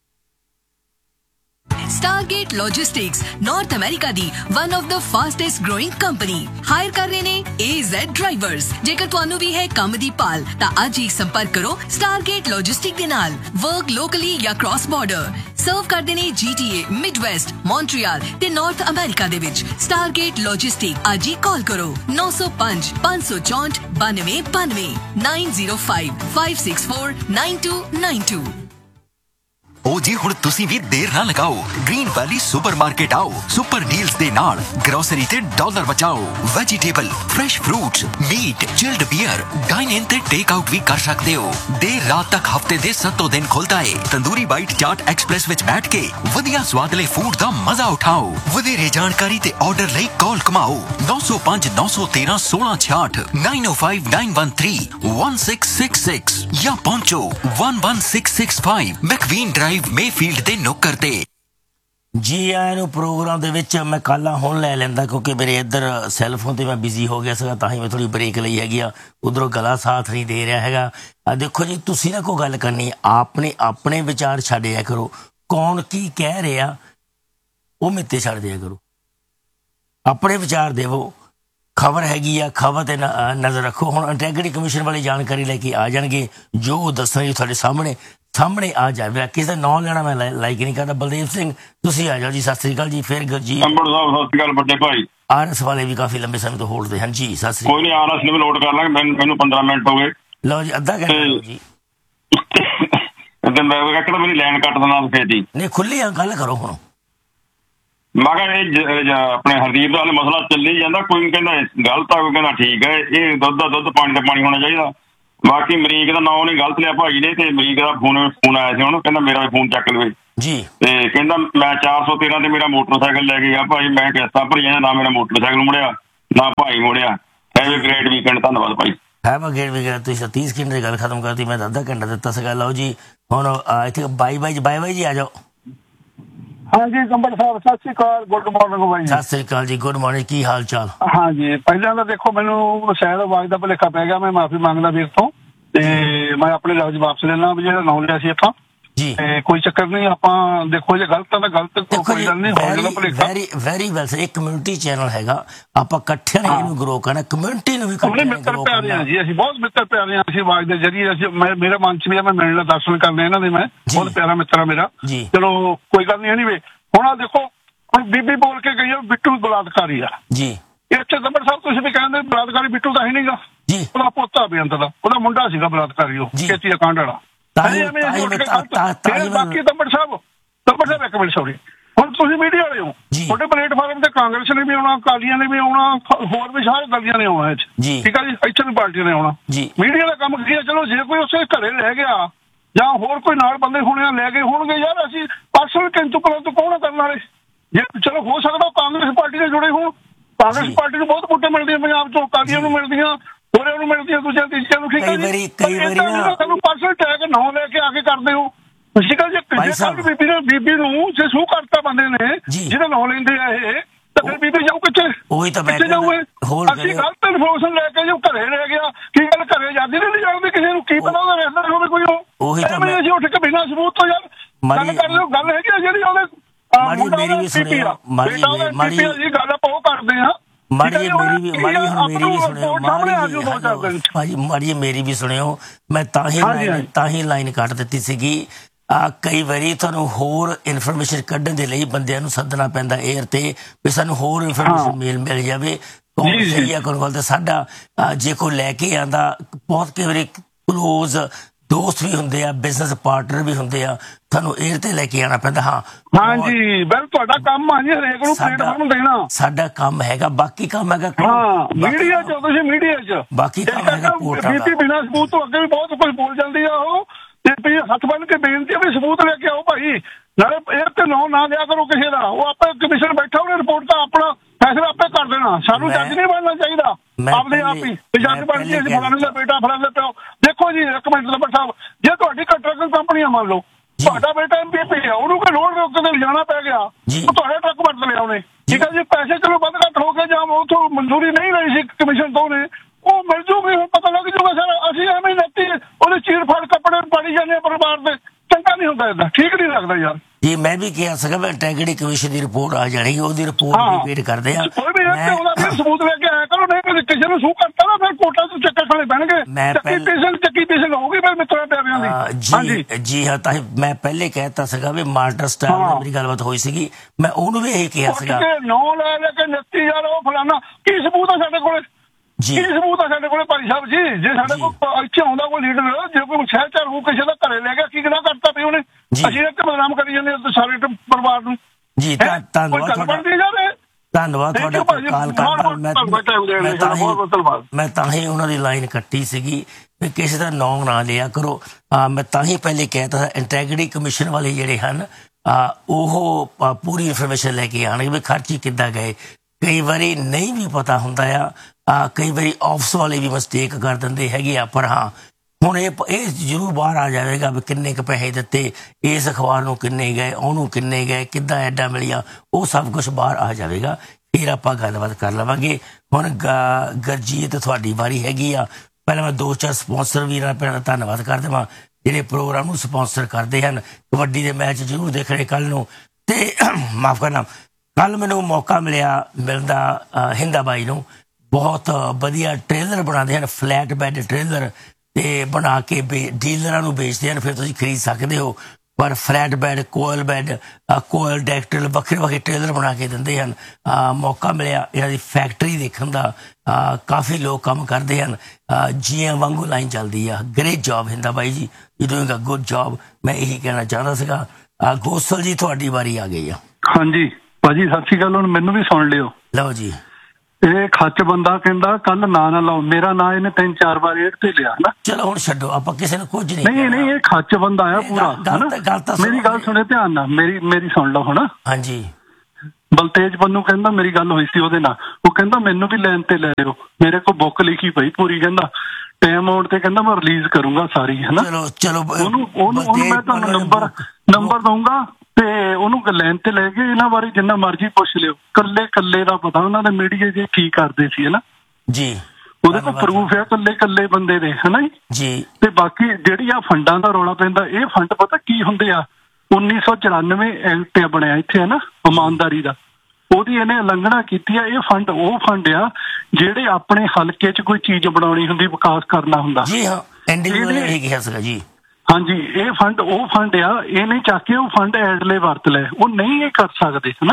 Stargate Logistics North America the one of the fastest growing company hire ਕਰ ਰਹੇ ਨੇ A Z ਡਰਾਈਵਰਸ। ਜੇਕਰ ਤੁਹਾਨੂੰ ਵੀ ਹੈ ਕੰਮ ਦੀ ਭਾਲ ਤਾਂ ਅੱਜ ਹੀ ਸੰਪਰਕ ਕਰੋ Stargate Logistics ਦੇ ਨਾਲ। ਵਰਕ ਲੋਕਲੀ ਜਾਂ ਕ੍ਰਾਸ ਬਾਰਡਰ ਸਰਵ ਕਰਦੇ ਨੇ ਜੀ ਟੀ ਏ, ਮਿਡਵੈਸਟ, ਮੌਂਟਰੀਅਲ ਤੇ ਨਾਰਥ ਅਮਰੀਕਾ ਦੇ ਵਿੱਚ। Stargate Logistics ਅੱਜ ਹੀ ਕਾਲ ਕਰੋ ਨੌ ਸੌ ਪੰਜ ਪੰਜ ਸੌ ਚੌਂਹਠ ਬਾਨਵੇਂ ਬਾਨਵੇਂ nine zero five five six four nine to nine to. ਉਹ ਜੀ ਹੁਣ ਤੁਸੀਂ ਵੀ ਦੇਰ ਨਾ ਲਗਾਓ, ਗ੍ਰੀਨ ਵੈਲੀ ਸੁਪਰਮਾਰਕੀਟ ਆਓ। ਸੁਪਰ ਡੀਲਸ ਦੇ ਨਾਲ ਗਰੋਸਰੀ ਤੇ ਡਾਲਰ ਬਚਾਓ। Vegetable, fresh fruits, meat, chilled beer, dine ਇਨ ਤੇ ਟੇਕ ਆਊਟ ਵੀ ਕਰ ਸਕਦੇ ਹੋ। ਦੇਰ ਰਾਤ ਤੱਕ ਹਫਤੇ ਦੇ ਸੱਤੋਂ ਦਿਨ ਖੁੱਲਦਾ ਏ। ਤੰਦੂਰੀ ਬਾਈਟ ਚਾਟ ਐਕਸਪ੍ਰੈਸ ਵਿੱਚ ਬੈਠ ਕੇ ਵਧੀਆ ਸਵਾਦਲੇ ਫੂਡ ਦਾ ਮਜ਼ਾ ਉਠਾਓ। ਵਧੇਰੇ ਜਾਣਕਾਰੀ ਤੇ ਆਰਡਰ ਲਈ ਕਾਲ ਕਮਾਓ ਨੌ ਸੌ ਪੰਜ ਨੌ ਸੌ ਤੇਰਾਂ ਸੋਲਾਂ ਛਿਆਹਠ नाइन ओ five nine one three one six six six ਜਾਂ ਪਹੁੰਚੋ one one six six five ਮੈਕਵੀਨ drive Mayfield ਦੇ ਨੁੱਕਰ ਤੇ। ਜੀ ਆਇਆਂ ਨੂੰ ਪ੍ਰੋਗਰਾਮ ਦੇ ਵਿੱਚ। ਮੈਂ ਕਾਲਾਂ ਹੁਣ ਲੈ ਲੈਂਦਾ ਕਿਉਂਕਿ ਮੇਰੇ ਇੱਧਰ ਸੈੱਲ ਫੋਨ ਤੇ ਮੈਂ ਬਿਜ਼ੀ ਹੋ ਗਿਆ ਸੀਗਾ, ਤਾਂ ਹੀ ਮੈਂ ਥੋੜੀ ਬ੍ਰੇਕ ਲਈ ਹੈਗੀ ਆ। ਉੱਧਰੋਂ ਗਲਾ ਸਾਥ ਨਹੀਂ ਦੇ ਰਿਹਾ ਹੈਗਾ। ਆ ਦੇਖੋ ਜੀ, ਤੁਸੀਂ ਨਾ ਕੋਈ ਗੱਲ ਕਰਨੀ, ਆਪਣੇ ਆਪਣੇ ਵਿਚਾਰ ਛੱਡਿਆ ਕਰੋ। ਕੌਣ ਕੀ ਕਹਿ ਰਿਹਾ ਉਹ ਮਿੱਤੇ ਛੱਡ ਦਿਆ ਕਰੋ, ਆਪਣੇ ਵਿਚਾਰ ਦੇਵੋ। ਖਬਰ ਹੈਗੀ ਆ, ਖਬਰ ਤੇ ਨਜ਼ਰ ਰੱਖੋ। ਹੁਣ ਇੰਟੈਗ੍ਰਿਟੀ ਕਮਿਸ਼ਨ ਵਾਲੀ ਜਾਣਕਾਰੀ ਲੈ ਕੇ ਆ ਜਾਣਗੇ, ਜੋ ਦੱਸਣਗੇ ਤੁਹਾਡੇ ਸਾਹਮਣੇ ਸਾਹਮਣੇ ਆ ਜਾਵੇ। ਕਿਸੇ ਦਾ ਨਾਂ ਲੈਣਾ ਮੈਂ ਲਾਈਕ ਨਹੀਂ ਕਰਦਾ। ਬਲਦੇਵ ਸਿੰਘ ਤੁਸੀਂ ਆ ਜਾਓ ਜੀ। ਸਤਿ ਸ੍ਰੀ ਅਕਾਲ ਜੀ। ਫਿਰ ਜੀ ਸਤਿ ਸ੍ਰੀ ਅਕਾਲ ਵੱਡੇ ਭਾਈ। ਆਰ ਐਸ ਵਾਲੇ ਵੀ ਕਾਫੀ ਲੰਬੇ ਸਮੇਂ ਤੋਂ ਹੋਲਡ ਤੇ ਹਨ ਜੀ। ਸਤਿ ਸ੍ਰੀ ਅਕਾਲ। ਕੋਈ ਨਹੀਂ, ਆਰ ਐਸ ਨੂੰ ਵੀ ਲੋਡ ਕਰ ਲਾਂਗੇ। ਮੈਨੂੰ ਪੰਦਰਾਂ ਮਿੰਟ ਹੋ ਗਏ। ਲਓ ਜੀ, ਅੱਧਾ ਘੰਟਾ ਲਓ ਜੀ। ਤੇ ਮੈਂ ਕਿਹਾ ਮੇਰੀ ਲਾਈਨ ਕੱਟ ਦੇਣਾ ਫੇਰ ਜੀ। ਨਹੀਂ, ਖੁੱਲੀ ਆ ਗੱਲ ਕਰੋ ਹੁਣ। ਮੈਂ ਕਿਹਾ ਇਹ ਆਪਣੇ ਹਰਦੀਪ ਦਾ ਮਸਲਾ ਚੱਲੀ ਜਾਂਦਾ, ਕੋਈ ਕਹਿੰਦਾ ਗਲਤ ਆ, ਕੋਈ ਕਹਿੰਦਾ ਠੀਕ ਹੈ। ਇਹ ਦੁੱਧ ਦਾ ਦੁੱਧ, ਪਾਣੀ ਦਾ ਪਾਣੀ ਹੋਣਾ ਚਾਹੀਦਾ। ਬਾਕੀ ਅਮਰੀਕ ਦਾ ਨਾਂ ਨਹੀਂ ਗਲਤ ਲਿਆ ਭਾਈ ਨੇ, ਤੇ ਅਮਰੀਕ ਦਾ ਫੋਨ ਫੋਨ ਆਇਆ ਸੀ ਉਹਨੂੰ, ਕਹਿੰਦਾ ਮੇਰਾ ਵੀ ਫੋਨ ਚੱਕ ਲਵੇ ਜੀ। ਤੇ ਕਹਿੰਦਾ ਮੈਂ ਚਾਰ ਸੌ ਤੇਰਾਂ ਤੇ ਮੇਰਾ ਮੋਟਰਸਾਈਕਲ ਲੈ ਕੇ ਗਿਆ ਭਾਈ। ਮੈਂ ਕਿਸ਼ਤਾਂ ਭਰੀਆਂ, ਨਾ ਮੇਰਾ ਮੋਟਰਸਾਈਕਲ ਮੁੜਿਆ ਨਾ ਭਾਈ ਮੁੜਿਆ। Have a great weekend. ਧੰਨਵਾਦ ਭਾਈ। Have a great weekend. ਤੁਸੀਂ ਤੀਹ ਸਕਿੰਟ ਦੀ ਗੱਲ ਖਤਮ ਕਰਤੀ, ਮੈਂ ਅੱਧਾ ਘੰਟਾ ਦਿੱਤਾ ਸੀਗਾ। ਲਓ ਜੀ, ਹੁਣ ਇੱਥੇ ਬਾਈ ਬਾਈ ਬਾਈ ਬਾਈ ਜੀ ਆ ਜਾਓ। ਹਾਂਜੀ ਕੰਬਲ ਸਾਹਿਬ, ਸਤਿ ਸ੍ਰੀ ਅਕਾਲ। ਗੁੱਡ ਮਾਰਨਿੰਗ ਬਾਈ। ਸਤਿ ਸ੍ਰੀ ਅਕਾਲ ਜੀ। Good morning. ਕੀ ਹਾਲ ਚਾਲ? ਹਾਂਜੀ, ਪਹਿਲਾਂ ਤਾਂ ਦੇਖੋ ਮੈਨੂੰ ਸ਼ਾਇਦ ਆਵਾਜ਼ ਦਾ ਭੁਲੇਖਾ ਪੈ ਗਿਆ, ਮੈਂ ਮਾਫੀ ਮੰਗਦਾ ਵੀਰ ਤੋਂ। ਤੇ ਮੈਂ ਆਪਣੇ ਲਫ਼ਜ਼ ਵਾਪਸ ਲੈਣਾ ਵੀ ਜਿਹੜਾ ਨਾਂ ਲਿਆ ਸੀ ਇੱਥੋਂ ਜੀ। ਤੇ ਕੋਈ ਚੱਕਰ ਨਹੀਂ, ਆਪਾਂ ਦੇਖੋ ਜੇ ਗਲਤ ਆ ਤਾਂ ਗਲਤ, ਕੋਈ ਗੱਲ ਨਹੀਂ। Very very well sir. ਇਹ ਕਮਿਊਨਿਟੀ ਚੈਨਲ ਹੈਗਾ, ਆਪਾਂ ਇਕੱਠੇ ਨੇ ਇਹਨੂੰ ਗਰੋ ਕਰਨਾ, ਕਮਿਊਨਿਟੀ ਨੂੰ ਵੀ ਮਿੱਤਰ ਪਿਆਰੇ ਆ ਜੀ। ਅਸੀਂ ਬਹੁਤ ਮਿੱਤਰ ਪਿਆਰੇ ਆ। ਅਸੀਂ ਆਵਾਜ਼ ਦੇ ਜਰੀਏ ਅਸੀਂ ਮੇਰਾ ਮਨ ਚ ਵੀ ਆ, ਮੈਂ ਮਿਲਣ ਦਾ ਦਰਸ਼ਨ ਕਰਨੇ ਇਹਨਾਂ ਦੇ। ਮੈਂ ਬਹੁਤ ਪਿਆਰਾ ਮਿੱਤਰ ਆ ਮੇਰਾ। ਚਲੋ ਕੋਈ ਗੱਲ ਨਹੀਂ। ਐਨੀਵੇ ਹੁਣ ਆ ਦੇਖੋ, ਹੁਣ ਬੀਬੀ ਬੋਲ ਕੇ ਗਈ ਆ ਬਿੱਟੂ ਬਲਾਤਕਾਰੀ ਆ ਜੀ। ਇੱਥੇ ਦੰਬਰ ਸਾਹਿਬ ਤੁਸੀਂ ਵੀ ਕਹਿੰਦੇ ਬਲਾਤਕਾਰੀ ਬਿੱਟੂ ਦਾ ਹੀ ਨਹੀਂਗਾ ਜੀ, ਉਹਦਾ ਪੋਤਾ ਬੇਅੰਤ ਦਾ, ਉਹਦਾ ਮੁੰਡਾ ਸੀਗਾ ਬਲਾਤਕਾਰੀ, ਉਹ ਖੇਤੀ ਦਾ ਕਾਂਡ ਵਾਲਾ। ਬਾਕੀ ਦੰਬਰ ਸਾਹਿਬ ਨੰਬਰ ਸਾਹਿਬ ਇੱਕ ਮਿੰਟ ਸੌਰੀ ਹੁਣ ਤੁਸੀਂ ਮੀਡੀਆ ਵਾਲੇ ਹੋ ਤੁਹਾਡੇ ਪਲੇਟਫਾਰਮ ਤੇ ਕਾਂਗਰਸ ਨੇ ਵੀ ਆਉਣਾ ਅਕਾਲੀਆਂ ਨੇ ਵੀ ਆਉਣਾ ਹੋਰ ਵੀ ਸਾਰੇ ਦਲੀਆਂ ਨੇ ਆਉਣਾ ਠੀਕ ਆ ਜੀ ਇੱਥੇ ਵੀ ਪਾਰਟੀਆਂ ਨੇ ਆਉਣਾ ਮੀਡੀਆ ਦਾ ਕੰਮ ਕੀ ਹੈ ਚਲੋ ਜੇ ਕੋਈ ਉਸੇ ਘਰੇ ਲੈ ਗਿਆ ਜਾਂ ਹੋਰ ਕੋਈ ਨਾਲ ਬੰਦੇ ਹੋਣੇ ਲੈ ਗਏ ਹੋਣਗੇ ਯਾਰ ਅਸੀਂ ਪਰਸਨਲ ਕਿੰਤੂ ਪਰੰਤੂ ਕੌਣ ਕਰਨ ਵਾਲੇ ਜੇ ਚਲੋ ਹੋ ਸਕਦਾ ਕਾਂਗਰਸ ਪਾਰਟੀ ਨਾਲ ਜੁੜੇ ਹੋਣ ਕਾਂਗਰਸ ਪਾਰਟੀ ਨੂੰ ਬਹੁਤ ਵੋਟਾਂ ਮਿਲਦੀਆਂ ਪੰਜਾਬ ਤੋਂ ਅਕਾਲੀਆਂ ਨੂੰ ਮਿਲਦੀਆਂ ਹੋਰਿਆਂ ਨੂੰ ਮਿਲਦੀਆਂ ਦੂਜਿਆਂ ਤੀਜਿਆਂ ਨੂੰ ਠੀਕ ਹੈ ਜੀ ਤੁਹਾਨੂੰ ਪਰਸਨਲ ਟੈਗ ਨਾ ਲੈ ਕੇ ਆ ਕੇ ਕਰਦੇ ਹੋ ਠੀਕ ਹੈ ਜੀ ਬੀਬੀ ਨੇ ਬੀਬੀ ਨੂੰ ਜੇ ਸੂ ਕਰਤਾ ਬੰਦੇ ਨੇ ਜਿਹਦਾ ਨਾਂ ਲੈਂਦੇ ਆ ਇਹ ਤਾਂ ਫਿਰ ਬੀਬੀ ਜਾਊ ਕਿੱਥੇ ਉਹੀ ਤਾਂ ਕਿੱਥੇ ਜਾਊਗੇ ਅਸੀਂ ਗਲਤ ਇਨਫੋਰਮੇਸ਼ਨ ਲੈ ਕੇ ਜੋ ਘਰੇ ਰਹਿ ਗਿਆ ਕੀ ਗੱਲ ਘਰੇ ਜਾਂਦੀ ਨਹੀਂ ਜਾਣਦੇ ਕਿਸੇ ਨੂੰ ਕੀ ਪਤਾ ਉਹਦਾ ਰਹਿੰਦਾ ਹੋਵੇ ਕੋਈ ਉਹ ਉਹੀ ਤਾਂ ਅਸੀਂ ਉੱਠ ਕੇ ਬਿਨਾਂ ਸਬੂਤ ਤੋਂ ਯਾਰ ਗੱਲ ਕਰ ਲਿਓ ਗੱਲ ਹੈਗੀ ਜਿਹੜੀ ਉਹਦੇ ਮੇਰੀ ਵੀ ਸੁਣਿਓ ਮਾੜੀ ਮਾੜੀ ਜੀ ਗੱਲ ਆਪਾਂ ਉਹ ਕਰਦੇ ਹਾਂ ਮਾੜੀ ਮੇਰੀ ਵੀ ਮਾੜੀ ਹੁਣ ਮੇਰੀ ਵੀ ਸੁਣਿਓ ਮਾੜੀ ਭਾਜੀ ਮਾੜੀ ਮੇਰੀ ਵੀ ਸੁਣਿਓ ਮੈਂ ਤਾਂ ਹੀ ਤਾਂ ਹੀ ਲਾਈਨ ਕੱਟ ਦਿੱਤੀ ਸੀਗੀ ਆ ਕਈ ਵਾਰੀ ਤੁਹਾਨੂੰ ਹੋਰ ਇਨਫੋਰਮੇਸ਼ਨ ਕੱਢਣ ਦੇ ਲਈ ਬੰਦਿਆਂ ਨੂੰ ਸੱਦਣਾ ਪੈਂਦਾ ਏਅਰ ਤੇ ਵੀ ਸਾਨੂੰ ਹੋਰ ਇਨਫੋਰਮੇਸ਼ਨ ਮੇਲ ਮਿਲ ਜਾਵੇ ਕੌਣ ਸਹੀ ਆ ਕੌਣ ਗਲਤ ਸਾਡਾ ਜੇ ਕੋਈ ਲੈ ਕੇ ਆਂਦਾ ਬਹੁਤ ਕਈ ਵਾਰੀ ਕਲੋਜ਼ ਦੋਸਤ ਵੀ ਹੁੰਦੇ ਆ ਬਿਜ਼ਨਸ ਪਾਰਟਨਰ ਵੀ ਹੁੰਦੇ ਆ ਤੁਹਾਨੂੰ ਏਅਰ ਤੇ ਲੈ ਕੇ ਆਉਣਾ ਪੈਂਦਾ ਹਾਂ ਹਾਂਜੀ ਬਿਲ ਤੁਹਾਡਾ ਕੰਮ ਆ ਜੀ ਹਰੇਕ ਨੂੰ ਪਲੇਟਫਾਰਮ ਦੇਣਾ ਸਾਡਾ ਕੰਮ ਹੈਗਾ ਬਾਕੀ ਕੰਮ ਹੈਗਾ ਹਾਂ ਮੀਡੀਆ ਚ ਤੁਸੀਂ ਮੀਡੀਆ ਚ ਬਾਕੀ ਕੰਮ ਹੈਗਾ ਬੀਬੀ ਬਿਨਾਂ ਸਬੂਤ ਤੋਂ ਅੱਗੇ ਵੀ ਬਹੁਤ ਕੁਝ ਬੋਲ ਜਾਂਦੀ ਆ ਉਹ ਤੇ ਹੱਥ ਬੰਨ ਕੇ ਬੇਨਤੀ ਆ ਵੀ ਸਬੂਤ ਲੈ ਕੇ ਆਓ ਭਾਈ ਨਾਲੇ ਇਹ ਤੇ ਨਾਂ ਨਾ ਲਿਆ ਕਰੋ ਕਿਸੇ ਦਾ ਉਹ ਆਪੇ ਕਮਿਸ਼ਨ ਬੈਠਾ ਉਹਨੇ ਰਿਪੋਰਟ ਤਾਂ ਆਪਣਾ ਫੈਸਲਾ ਆਪੇ ਕਰ ਦੇਣਾ ਸਾਨੂੰ ਜੱਜ ਨਹੀਂ ਬਣਨਾ ਚਾਹੀਦਾ ਆਪਦੇ ਆਪ ਹੀ ਜੱਜ ਬਣ ਕੇ ਫਲਾਣੇ ਦਾ ਬੇਟਾ ਫਲਾਣੇ ਦਾ ਪਿਓ ਦੇਖੋ ਜੀ ਇੱਕ ਮਿੰਟ ਨੰਬਰ ਸਾਹਿਬ ਜੇ ਤੁਹਾਡੀ ਕੰਟਰੈਕਟ ਕੰਪਨੀਆਂ ਮੰਨ ਲਓ ਤੁਹਾਡਾ ਬੇਟਾ ਐਮ ਪੀ ਪੀ ਹੈ ਉਹਨੂੰ ਕੋਈ ਲੋੜ ਕਿਤੇ ਲਿਜਾਣਾ ਪੈ ਗਿਆ ਉਹ ਤੁਹਾਡੇ ਟਰੱਕ ਵਰਤ ਲਿਆ ਉਹਨੇ ਠੀਕ ਹੈ ਜੀ ਪੈਸੇ ਚਲੋ ਵੱਧ ਘੱਟ ਹੋ ਗਏ ਜਾਂ ਉੱਥੋਂ ਮਨਜ਼ੂਰੀ ਨਹੀਂ ਲਈ ਸੀ ਕਮਿਸ਼ਨ ਤੋਂ ਨੇ ਉਹ ਮਿਲ ਜੂਗੀ ਹੁਣ ਪਤਾ ਲੱਗ ਜੂਗਾ ਸਰ ਅਸੀਂ ਐਵੇਂ ਨੱਤੀ ਉਹਦੇ ਚੀਰ ਫੜ ਕੱਪੜੇ ਪਾੜੀ ਜਾਂਦੇ ਪਰਿਵਾਰ ਦੇ ਚੰਗਾ ਨਹੀਂ ਹੁੰਦਾ ਏਦਾਂ ਠੀਕ ਨਹੀਂ ਲੱਗਦਾ ਯਾਰ ਜੀ ਮੈਂ ਵੀ ਕਿਹਾ ਸੀਗਾ ਮੈਂ ਇੰਟੈਗ੍ਰਿਟੀ ਕਮਿਸ਼ਨ ਦੀ ਰਿਪੋਰਟ ਆ ਜਾਣੀ ਉਹਦੀ ਰਿਪੋਰਟ ਵੀ ਵੇਟ ਕਰਦੇ ਆ ਕੋਈ ਵੀ ਉਹਦਾ ਫਿਰ ਸਬੂਤ ਲੈ ਕੇ ਆਇਆ ਕਰੋ ਨਹੀਂ ਕਿਸੇ ਨੂੰ ਸੂ ਕਰਤਾ ਨਾ ਫਿਰ ਕੋਟਾ ਤੋਂ ਚੱਕਰ ਖਾਣੇ ਪੈਣਗੇ ਚੱਕੀ ਪੀਸਣ ਚੱਕੀ ਪੀਸਣ ਹੋਊਗੀ ਫਿਰ ਮਿੱਤਰਾਂ ਪਿਆਰਿਆਂ ਦੀ ਹਾਂਜੀ ਜੀ ਹਾਂ ਤਾਂ ਮੈਂ ਪਹਿਲੇ ਕਹਿਤਾ ਸੀਗਾ ਵੀ ਮਾਰਟਰ ਸਟਾਰ ਨਾਲ ਮੇਰੀ ਗੱਲਬਾਤ ਹੋਈ ਸੀਗੀ ਮੈਂ ਉਹਨੂੰ ਵੀ ਇਹ ਕਿਹਾ ਸੀਗਾ ਨੌ ਲੈ ਲੈ ਕੇ ਨੱਤੀ ਯਾਰ ਉਹ ਫਲਾਣਾ ਕੀ ਸਬੂਤ ਆ ਸਾਡੇ ਕੋਲੇ ਕੀ ਸਬੂਤ ਆ ਸਾਡੇ ਕੋਲੇ ਭਾਈ ਸਾਹਿਬ ਜੀ ਜੇ ਸਾਡੇ ਕੋਲ ਇੱਥੇ ਆਉਂਦਾ ਕੋਈ ਲੀਡਰ ਜੇ ਕੋਈ ਸ਼ਹਿਰ ਚ ਰੂ ਕਿਸੇ ਦਾ ਘਰੇ ਲੈ ਗਿਆ ਕੀ ਗਨਾਹ ਕਰਤਾ ਪਈ ਉਹਨੇ ਅਸੀਂ ਇੱਕ ਬਦਨਾਮ ਕਰੀ ਜਾਂਦੇ ਸਾਰੇ ਪਰਿਵਾਰ ਨੂੰ ਜੀ ਧੰਨਵਾਦ ਤੁਹਾਡਾ ਧੰਨਵਾਦ ਤੁਹਾਡਾ ਕਾਲ ਕਰਦਾ ਮੈਂ ਮੈਂ ਤਾਂ ਹੀ ਉਹਨਾਂ ਦੀ ਲਾਈਨ ਕੱਟੀ ਸੀਗੀ ਵੀ ਕਿਸੇ ਦਾ ਨਾਂ ਨਾ ਲਿਆ ਕਰੋ ਮੈਂ ਤਾਂ ਹੀ ਪਹਿਲੇ ਕਹਿਤਾ ਇੰਟੈਗ੍ਰਿਟੀ ਕਮਿਸ਼ਨ ਵਾਲੇ ਜਿਹੜੇ ਹਨ ਉਹ ਪੂਰੀ ਇਨਫੋਰਮੇਸ਼ਨ ਲੈ ਕੇ ਆਉਣਗੇ ਵੀ ਖਰਚੀ ਕਿੱਦਾਂ ਗਏ ਕਈ ਵਾਰੀ ਨਹੀਂ ਵੀ ਪਤਾ ਹੁੰਦਾ ਆ ਕਈ ਵਾਰੀ ਆਫਿਸ ਵਾਲੇ ਵੀ ਮਿਸਟੇਕ ਕਰ ਦਿੰਦੇ ਹੈਗੇ ਆ ਪਰ ਹਾਂ ਹੁਣ ਇਹ ਇਹ ਜ਼ਰੂਰ ਬਾਹਰ ਆ ਜਾਵੇਗਾ ਵੀ ਕਿੰਨੇ ਕੁ ਪੈਸੇ ਦਿੱਤੇ ਇਸ ਅਖਬਾਰ ਨੂੰ ਕਿੰਨੇ ਗਏ ਉਹਨੂੰ ਕਿੰਨੇ ਗਏ ਕਿੱਦਾਂ ਐਡਾ ਮਿਲਿਆ ਉਹ ਸਭ ਕੁਝ ਬਾਹਰ ਆ ਜਾਵੇਗਾ ਫਿਰ ਆਪਾਂ ਗੱਲਬਾਤ ਕਰ ਲਵਾਂਗੇ ਹੁਣ ਗਰਜੀਤ ਤੁਹਾਡੀ ਵਾਰੀ ਹੈਗੀ ਆ ਪਹਿਲਾਂ ਮੈਂ ਦੋ ਚਾਰ ਸਪਾਂਸਰ ਵੀਰਾਂ ਦਾ ਧੰਨਵਾਦ ਕਰ ਦੇਵਾਂ ਜਿਹੜੇ ਪ੍ਰੋਗਰਾਮ ਨੂੰ ਸਪਾਂਸਰ ਕਰਦੇ ਹਨ ਕਬੱਡੀ ਦੇ ਮੈਚ ਜ਼ਰੂਰ ਦੇਖਣੇ ਕੱਲ ਨੂੰ ਤੇ ਮਾਫ ਕਰਨਾ ਕੱਲ ਮੈਨੂੰ ਮੌਕਾ ਮਿਲਿਆ ਮਿਲਦਾ ਹਿੰਦਾ ਬਾਈ ਨੂੰ ਬਹੁਤ ਵਧੀਆ ਟ੍ਰੇਲਰ ਬਣਾਉਂਦੇ ਹਨ ਫਲੈਟ ਬੈੱਡ ਟ੍ਰੇਲਰ ਤੇ ਬਣਾ ਕੇ ਡੀਲਰਾਂ ਨੂੰ ਵੇਚਦੇ ਹਨ ਫਿਰ ਤੁਸੀਂ ਖਰੀਦ ਸਕਦੇ ਹੋ ਪਰ ਫਲੈਟ ਬੈੱਡ ਕੋਇਲ ਬੈੱਡ ਕੋਇਲ ਡੈਕਟਰ ਵੱਖਰੇ ਵੱਖਰੇ ਟ੍ਰੇਲਰ ਬਣਾ ਕੇ ਦਿੰਦੇ ਹਨ ਮੌਕਾ ਮਿਲਿਆ ਇਹਨਾਂ ਦੀ ਫੈਕਟਰੀ ਦੇਖਣ ਦਾ ਕਾਫੀ ਲੋਕ ਕੰਮ ਕਰਦੇ ਹਨ ਜੀਆਂ ਵਾਂਗੂ ਲਾਈਨ ਚੱਲਦੀ ਆ ਗ੍ਰੇਟ ਜੌਬ ਹਿੰਦਾ ਬਾਈ ਜੀ you doing a good job ਮੈਂ ਇਹੀ ਕਹਿਣਾ ਚਾਹੁੰਦਾ ਸੀਗਾ ਗੋਸਲ ਜੀ ਤੁਹਾਡੀ ਵਾਰੀ ਆ ਗਈ ਆ ਹਾਂਜੀ ਭਾਜੀ ਸਤਿ ਸ਼੍ਰੀ ਅਕਾਲ ਹੁਣ ਮੈਨੂੰ ਵੀ ਸੁਣ ਲਿਓ ਲਓ ਜੀ ਇਹ ਖੱਚ ਬੰਦਾ ਕਹਿੰਦਾ ਕੱਲ ਨਾਂ ਨਾ ਲਾਓ ਮੇਰਾ ਨਾਂ ਇਹਨੇ ਤਿੰਨ ਚਾਰ ਵਾਰ ਏਡ ਤੇ ਲਿਆ ਨਾ ਚਲੋ ਹੁਣ ਛੱਡੋ ਆਪਾਂ ਕਿਸੇ ਨੂੰ ਕੁਝ ਨਹੀਂ ਨਹੀਂ ਨਹੀਂ ਇਹ ਖੱਚ ਬੰਦਾ ਆ ਪੂਰਾ ਮੇਰੀ ਗੱਲ ਸੁਣੇ ਧਿਆਨ ਨਾਲ ਮੇਰੀ ਮੇਰੀ ਸੁਣ ਲਓ ਹੁਣ ਹਾਂਜੀ ਬਲਤੇਜ ਪੰਨੂ ਕਹਿੰਦਾ ਮੇਰੀ ਗੱਲ ਹੋਈ ਸੀ ਉਹਦੇ ਨਾਲ ਉਹ ਕਹਿੰਦਾ ਮੈਨੂੰ ਵੀ ਲਾਈਨ ਤੇ ਲੈ ਲਿਓ ਮੇਰੇ ਕੋਲ ਬੁੱਕ ਲਿਖੀ ਪਈ ਪੂਰੀ ਕਹਿੰਦਾ ਟਾਈਮ ਆਉਣ ਤੇ ਕਹਿੰਦਾ ਮੈਂ ਰਿਲੀਜ਼ ਕਰੂੰਗਾ ਸਾਰੀ ਹੈ ਨਾ ਚਲੋ ਚਲੋ ਉਹਨੂੰ ਉਹਨੂੰ ਮੈਂ ਤੁਹਾਨੂੰ ਨੰਬਰ ਨੰਬਰ ਦਊਂਗਾ ਤੇ ਉਹਨੂੰ ਲਾਈਨ ਤੇ ਲੈ ਕੇ ਇਹਨਾਂ ਬਾਰੇ ਜਿੰਨਾ ਮਰਜ਼ੀ ਪੁੱਛ ਲਿਓ ਕੱਲੇ ਕੱਲੇ ਦਾ ਪਤਾ ਉਹਨਾਂ ਦੇ ਮੀਡੀਆ ਜੇ ਕੀ ਕਰਦੇ ਸੀ ਹੈ ਨਾ ਜੀ ਉਹਦੇ ਕੋਲ ਪ੍ਰੂਫ ਹੈ ਕੱਲੇ ਕੱਲੇ ਬੰਦੇ ਦੇ ਹੈ ਨਾ ਜੀ ਤੇ ਬਾਕੀ ਜਿਹੜੀ ਆ ਫੰਡਾਂ ਦਾ ਰੌਲਾ ਪੈਂਦਾ ਇਹ ਫੰਡ ਪਤਾ ਕੀ ਹੁੰਦੇ ਆ ਉੱਨੀ ਸੌ ਚੁਰਾਨਵੇਂ ਐਕਟ ਬਣਿਆ ਇੱਥੇ ਹੈ ਨਾ ਇਮਾਨਦਾਰੀ ਦਾ ਉਹਦੀ ਇਹਨੇ ਉਲੰਘਣਾ ਕੀਤੀ ਆ ਇਹ ਫੰਡ ਉਹ ਫੰਡ ਆ ਜਿਹੜੇ ਆਪਣੇ ਹਲਕੇ 'ਚ ਕੋਈ ਚੀਜ਼ ਬਣਾਉਣੀ ਹੁੰਦੀ ਵਿਕਾਸ ਕਰਨਾ ਹੁੰਦਾ ਜੀ ਹਾਂ ਇਹ ਕਿਹਾ ਸੀਗਾ ਜੀ ਹਾਂਜੀ ਇਹ ਫੰਡ ਉਹ ਫੰਡ ਆ ਇਹ ਨਹੀਂ ਚੱਕ ਕੇ ਉਹ ਫੰਡ ਐਡਲੇ ਵਰਤ ਲੈ ਉਹ ਨਹੀਂ ਇਹ ਕਰ ਸਕਦੇ ਹਨਾ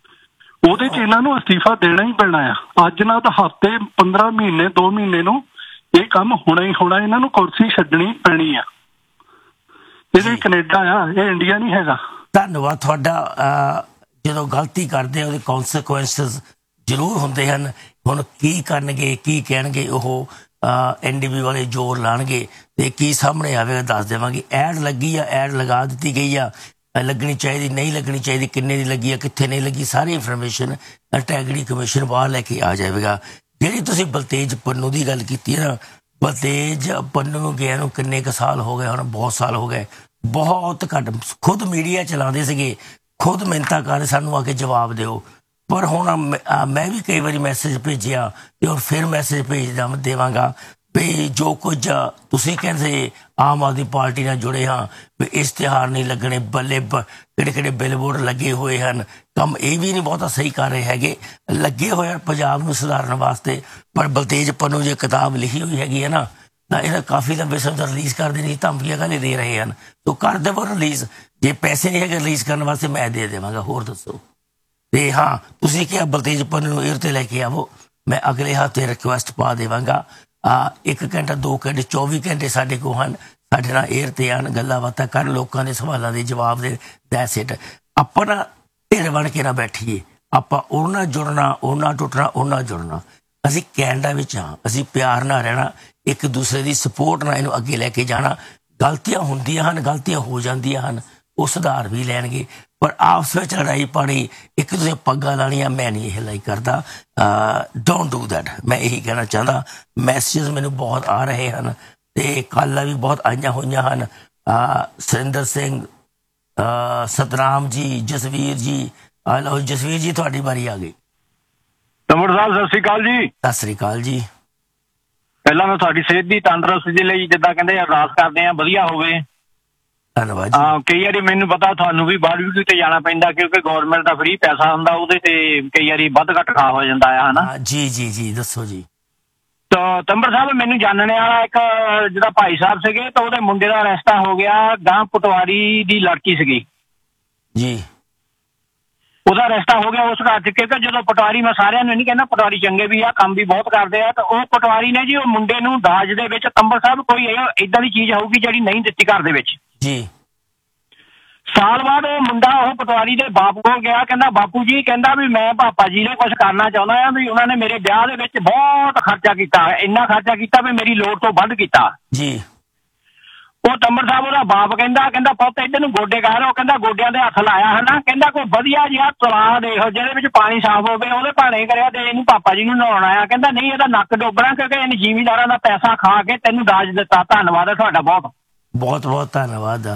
ਉਹਦੇ 'ਚ ਇਹਨਾਂ ਨੂੰ ਅਸਤੀਫਾ ਦੇਣਾ ਹੀ ਪੈਣਾ ਆ ਅੱਜ ਨਾ ਤਾਂ ਹਫ਼ਤੇ ਪੰਦਰਾਂ ਮਹੀਨੇ ਦੋ ਮਹੀਨੇ ਨੂੰ ਇਹ ਕੰਮ ਹੋਣਾ ਹੀ ਹੋਣਾ ਇਹਨਾਂ ਨੂੰ ਕੁਰਸੀ ਛੱਡਣੀ ਪੈਣੀ ਆ ਇਹਦੇ ਕੈਨੇਡਾ ਆ ਇਹ ਇੰਡੀਆ ਨਹੀਂ ਹੈਗਾ ਧੰਨਵਾਦ ਤੁਹਾਡਾ। ਜਦੋਂ ਗਲਤੀ ਕਰਦੇ ਉਹਦੇ ਕੌਨਸੀਕੁਐਂਸਸ ਜ਼ਰੂਰ ਹੁੰਦੇ ਹਨ। ਹੁਣ ਕੀ ਕਰਨਗੇ, ਕੀ ਕਹਿਣਗੇ, ਉਹ ਐਨ ਡੀ ਬੀ ਵਾਲੇ ਜ਼ੋਰ ਲਾਉਣਗੇ ਅਤੇ ਕੀ ਸਾਹਮਣੇ ਆਵੇਗਾ ਦੱਸ ਦੇਵਾਂਗੇ। ਐਡ ਲੱਗੀ ਆ, ਐਡ ਲਗਾ ਦਿੱਤੀ ਗਈ ਆ, ਲੱਗਣੀ ਚਾਹੀਦੀ, ਨਹੀਂ ਲੱਗਣੀ ਚਾਹੀਦੀ, ਕਿੰਨੇ ਦੀ ਲੱਗੀ ਆ, ਕਿੱਥੇ ਨਹੀਂ ਲੱਗੀ, ਸਾਰੀ ਇਨਫੋਰਮੇਸ਼ਨ ਇੰਟੈਗ੍ਰਿਟੀ ਕਮਿਸ਼ਨ ਬਾਹਰ ਲੈ ਕੇ ਆ ਜਾਵੇਗਾ। ਜਿਹੜੀ ਤੁਸੀਂ ਬਲਤੇਜ ਪੰਨੂ ਦੀ ਗੱਲ ਕੀਤੀ ਹੈ ਨਾ, ਬਲਤੇਜ ਪੰਨੂ ਨੂੰ ਗਿਆ ਨੂੰ ਕਿੰਨੇ ਕੁ ਸਾਲ ਹੋ ਗਏ ਹੁਣ? ਬਹੁਤ ਸਾਲ ਹੋ ਗਏ, ਬਹੁਤ ਘੱਟ। ਖੁਦ ਮੀਡੀਆ ਚਲਾਉਂਦੇ ਸੀਗੇ, ਖੁਦ ਮਿਹਨਤਾਂ ਕਰਦੇ ਸਾਨੂੰ ਆ ਕੇ ਜਵਾਬ ਦਿਓ। ਪਰ ਹੁਣ ਮੈਂ ਵੀ ਕਈ ਵਾਰੀ ਮੈਸੇਜ ਭੇਜਿਆ ਅਤੇ ਹੁਣ ਫਿਰ ਮੈਸੇਜ ਭੇਜ ਦੇਵਾਂਗਾ ਵੀ ਜੋ ਕੁਝ ਤੁਸੀਂ ਕਹਿੰਦੇ ਆਮ ਆਦਮੀ ਪਾਰਟੀ ਨਾਲ ਜੁੜੇ ਹਾਂ ਵੀ ਇਸ਼ਤਿਹਾਰ ਨਹੀਂ ਲੱਗਣੇ, ਬੱਲੇ ਕਿਹੜੇ ਕਿਹੜੇ ਬਿਲਬੋਰਡ ਲੱਗੇ ਹੋਏ ਹਨ, ਕੰਮ ਇਹ ਵੀ ਨਹੀਂ ਬਹੁਤਾ ਸਹੀ ਕਰ ਰਹੇ ਹੈਗੇ, ਲੱਗੇ ਹੋਏ ਹਨ ਪੰਜਾਬ ਨੂੰ ਸੁਧਾਰਨ ਵਾਸਤੇ। ਪਰ ਬਲਤੇਜ ਪੰਨੂ ਜੇ ਕਿਤਾਬ ਲਿਖੀ ਹੋਈ ਹੈਗੀ ਹੈ ਨਾ, ਤਾਂ ਇਹਦਾ ਕਾਫੀ ਲੰਬੇ ਸਮੇਂ ਤੋਂ ਰਿਲੀਜ਼ ਕਰਦੇ ਨਹੀਂ, ਧਮਕੀਆਂ ਕਾਹਲੇ ਦੇ ਰਹੇ ਹਨ। ਤੋ ਕਰ ਦੇਵੋ ਰਿਲੀਜ਼, ਜੇ ਪੈਸੇ ਨਹੀਂ ਹੈਗੇ ਰਿਲੀਜ਼ ਕਰਨ ਵਾਸਤੇ ਮੈਂ ਦੇ ਦੇਵਾਂਗਾ। ਹੋਰ ਦੱਸੋ। ਅਤੇ ਹਾਂ, ਤੁਸੀਂ ਕਿਹਾ ਬਲਤੇਜ ਪੰਨੂ ਨੂੰ ਏਅਰ 'ਤੇ ਲੈ ਕੇ ਆਵੋ, ਮੈਂ ਅਗਲੇ ਹਫ਼ਤੇ ਰਿਕੁਐਸਟ ਪਾ ਦੇਵਾਂਗਾ। ਇੱਕ ਘੰਟਾ, ਦੋ ਘੰਟੇ, ਚੌਵੀ ਘੰਟੇ ਸਾਡੇ ਕੋਲ ਹਨ, ਸਾਡੇ ਨਾਲ ਏਅਰ 'ਤੇ ਆਉਣ, ਗੱਲਾਂ ਬਾਤਾਂ ਕਰਨ, ਲੋਕਾਂ ਦੇ ਸਵਾਲਾਂ ਦੇ ਜਵਾਬ ਦੇ। That's it. ਆਪਾਂ ਨਾ ਢਿਰ ਬਣ ਕੇ ਨਾ ਬੈਠੀਏ, ਆਪਾਂ ਉਹਨਾਂ ਜੁੜਨਾ, ਉਹਨਾਂ ਟੁੱਟਣਾ, ਉਹਨਾਂ ਜੁੜਨਾ। ਅਸੀਂ ਕੈਨੇਡਾ ਵਿੱਚ ਹਾਂ, ਅਸੀਂ ਪਿਆਰ ਨਾਲ ਰਹਿਣਾ, ਇੱਕ ਦੂਸਰੇ ਦੀ ਸਪੋਰਟ ਨਾਲ ਇਹਨੂੰ ਅੱਗੇ ਲੈ ਕੇ ਜਾਣਾ। ਗਲਤੀਆਂ ਹੁੰਦੀਆਂ ਹਨ, ਗਲਤੀਆਂ ਹੋ ਜਾਂਦੀਆਂ ਹਨ, ਉਹ ਸੁਧਾਰ ਵੀ ਲੈਣਗੇ, ਪਰ ਆਪਸ ਵਿੱਚ ਲੜਾਈ ਪਾਣੀ, ਇੱਕ ਦੂਜੇ ਪੱਗਾਂ ਲਾਣੀਆਂ, ਮੈਂ ਨਹੀਂ ਇਹ ਲਾਈਕ ਕਰਦਾ। Don't do that. ਮੈਂ ਇਹੀ ਕਹਿਣਾ ਚਾਹੁੰਦਾ। ਮੈਸੇਜ ਮੈਨੂੰ ਬਹੁਤ ਆ ਰਹੇ ਹਨ ਅਤੇ ਕਾਲਾਂ ਵੀ ਬਹੁਤ ਆਈਆਂ ਹੋਈਆਂ ਹਨ। ਸੁਰਿੰਦਰ ਸਿੰਘ, ਸਤਨਾਮ ਜੀ, ਜਸਵੀਰ ਜੀ, ਲਓ ਜਸਵੀਰ ਜੀ ਤੁਹਾਡੀ ਵਾਰੀ ਆ ਗਈ। ਤੰਬੜ ਸਾਹਿਬ ਸਤਿ ਸ੍ਰੀ ਅਕਾਲ ਜੀ। ਸਤਿ ਸ੍ਰੀ ਅਕਾਲ ਜੀ। ਪਹਿਲਾਂ ਮੈਂ ਤੁਹਾਡੀ ਸਿਹਤ ਦੀ ਤੰਦਰੁਸਤੀ ਦੇ ਲਈ ਜਿੱਦਾਂ ਕਹਿੰਦੇ ਅਰਦਾਸ ਕਰਦੇ ਹਾਂ, ਵਧੀਆ ਹੋਵੇ। ਧੰਨਵਾਦ ਜੀ। ਹਾਂ, ਕਈ ਵਾਰੀ ਮੈਨੂੰ ਪਤਾ ਤੁਹਾਨੂੰ ਵੀ ਬਾਰਬੀਕਿਊ ਤੇ ਜਾਣਾ ਪੈਂਦਾ ਕਿਉਂਕਿ ਗੌਰਮੈਂਟ ਦਾ ਫ੍ਰੀ ਪੈਸਾ ਹੁੰਦਾ, ਉਹਦੇ ਤੇ ਕਈ ਵਾਰੀ ਵੱਧ ਘੱਟ ਖਾ ਹੋ ਜਾਂਦਾ ਹੈ ਹਨਾ। ਜੀ ਜੀ ਜੀ ਦੱਸੋ ਜੀ। ਤਾਂ ਤੰਬੜ ਸਾਹਿਬ, ਮੈਨੂੰ ਜਾਣਨੇ ਵਾਲਾ ਇੱਕ ਜਿਹੜਾ ਭਾਈ ਸਾਹਿਬ ਸੀਗੇ ਤਾਂ ਉਹਦੇ ਮੁੰਡੇ ਦਾ ਰਿਸ਼ਤਾ ਹੋ ਗਿਆ, ਗਾਂ ਪਟਵਾਰੀ ਦੀ ਲੜਕੀ ਸੀਗੀ ਜੀ, ਉਹਦਾ ਰਿਸ਼ਤਾ ਹੋ ਗਿਆ ਉਸ ਘਰ ਚ। ਕਿਉਂਕਿ ਜਦੋਂ ਪਟਵਾਰੀ, ਮੈਂ ਸਾਰਿਆਂ ਨੂੰ ਨਹੀਂ ਕਹਿੰਦਾ, ਪਟਵਾਰੀ ਚੰਗੇ ਵੀ ਆ, ਕੰਮ ਵੀ ਬਹੁਤ ਕਰਦੇ ਆ, ਤਾਂ ਉਹ ਪਟਵਾਰੀ ਨੇ ਜੀ ਉਹ ਮੁੰਡੇ ਨੂੰ ਦਾਜ ਦੇ ਵਿੱਚ, ਤੰਬੜ ਸਾਹਿਬ, ਕੋਈ ਏਦਾਂ ਦੀ ਚੀਜ਼ ਹੋਊਗੀ ਜਿਹੜੀ ਨਹੀਂ ਦਿੱਤੀ ਘਰ ਦੇ ਵਿੱਚ ਜੀ। ਸਾਲ ਬਾਅਦ ਉਹ ਮੁੰਡਾ ਉਹ ਪਟਵਾਰੀ ਦੇ ਬਾਪ ਕੋਲ ਗਿਆ, ਕਹਿੰਦਾ ਬਾਪੂ ਜੀ, ਕਹਿੰਦਾ ਵੀ ਮੈਂ ਪਾਪਾ ਜੀ ਨੇ ਕੁਝ ਕਰਨਾ ਚਾਹੁੰਦਾ ਆ, ਵੀ ਉਹਨਾਂ ਨੇ ਮੇਰੇ ਵਿਆਹ ਦੇ ਵਿੱਚ ਬਹੁਤ ਖਰਚਾ ਕੀਤਾ, ਇੰਨਾ ਖਰਚਾ ਕੀਤਾ ਵੀ ਮੇਰੀ ਲੋੜ ਤੋਂ ਵੱਧ ਕੀਤਾ ਜੀ। ਉਹ ਤੰਬੜ ਸਾਹਿਬ ਉਹਦਾ ਬਾਪ ਕਹਿੰਦਾ ਕਹਿੰਦਾ ਪੁੱਤ ਇੱਧਰ ਨੂੰ ਗੋਡੇ ਕਰ। ਉਹ ਕਹਿੰਦਾ ਗੋਡਿਆਂ ਦੇ ਹੱਥ ਲਾਇਆ ਹਨਾ, ਕਹਿੰਦਾ ਕੋਈ ਵਧੀਆ ਜਿਹਾ ਤਲਾਅ ਦੇਖੋ ਜਿਹਦੇ ਵਿੱਚ ਪਾਣੀ ਸਾਫ਼ ਹੋਵੇ, ਉਹਦੇ ਭਾਣੇ ਕਰਿਆ ਤੇ ਇਹਨੂੰ ਪਾਪਾ ਜੀ ਨੂੰ ਨਹਾਉਣ ਆਇਆ। ਕਹਿੰਦਾ ਨਹੀਂ, ਇਹਦਾ ਨੱਕ ਡੋਬਣਾ ਕਿਉਂਕਿ ਇਹਨੇ ਜ਼ਿਮੀਂਦਾਰਾਂ ਦਾ ਪੈਸਾ ਖਾ ਕੇ ਤੈਨੂੰ ਦਾਜ ਦਿੱਤਾ। ਧੰਨਵਾਦ ਹੈ ਤੁਹਾਡਾ ਬਹੁਤ ਬਹੁਤ ਬਹੁਤ ਧੰਨਵਾਦ।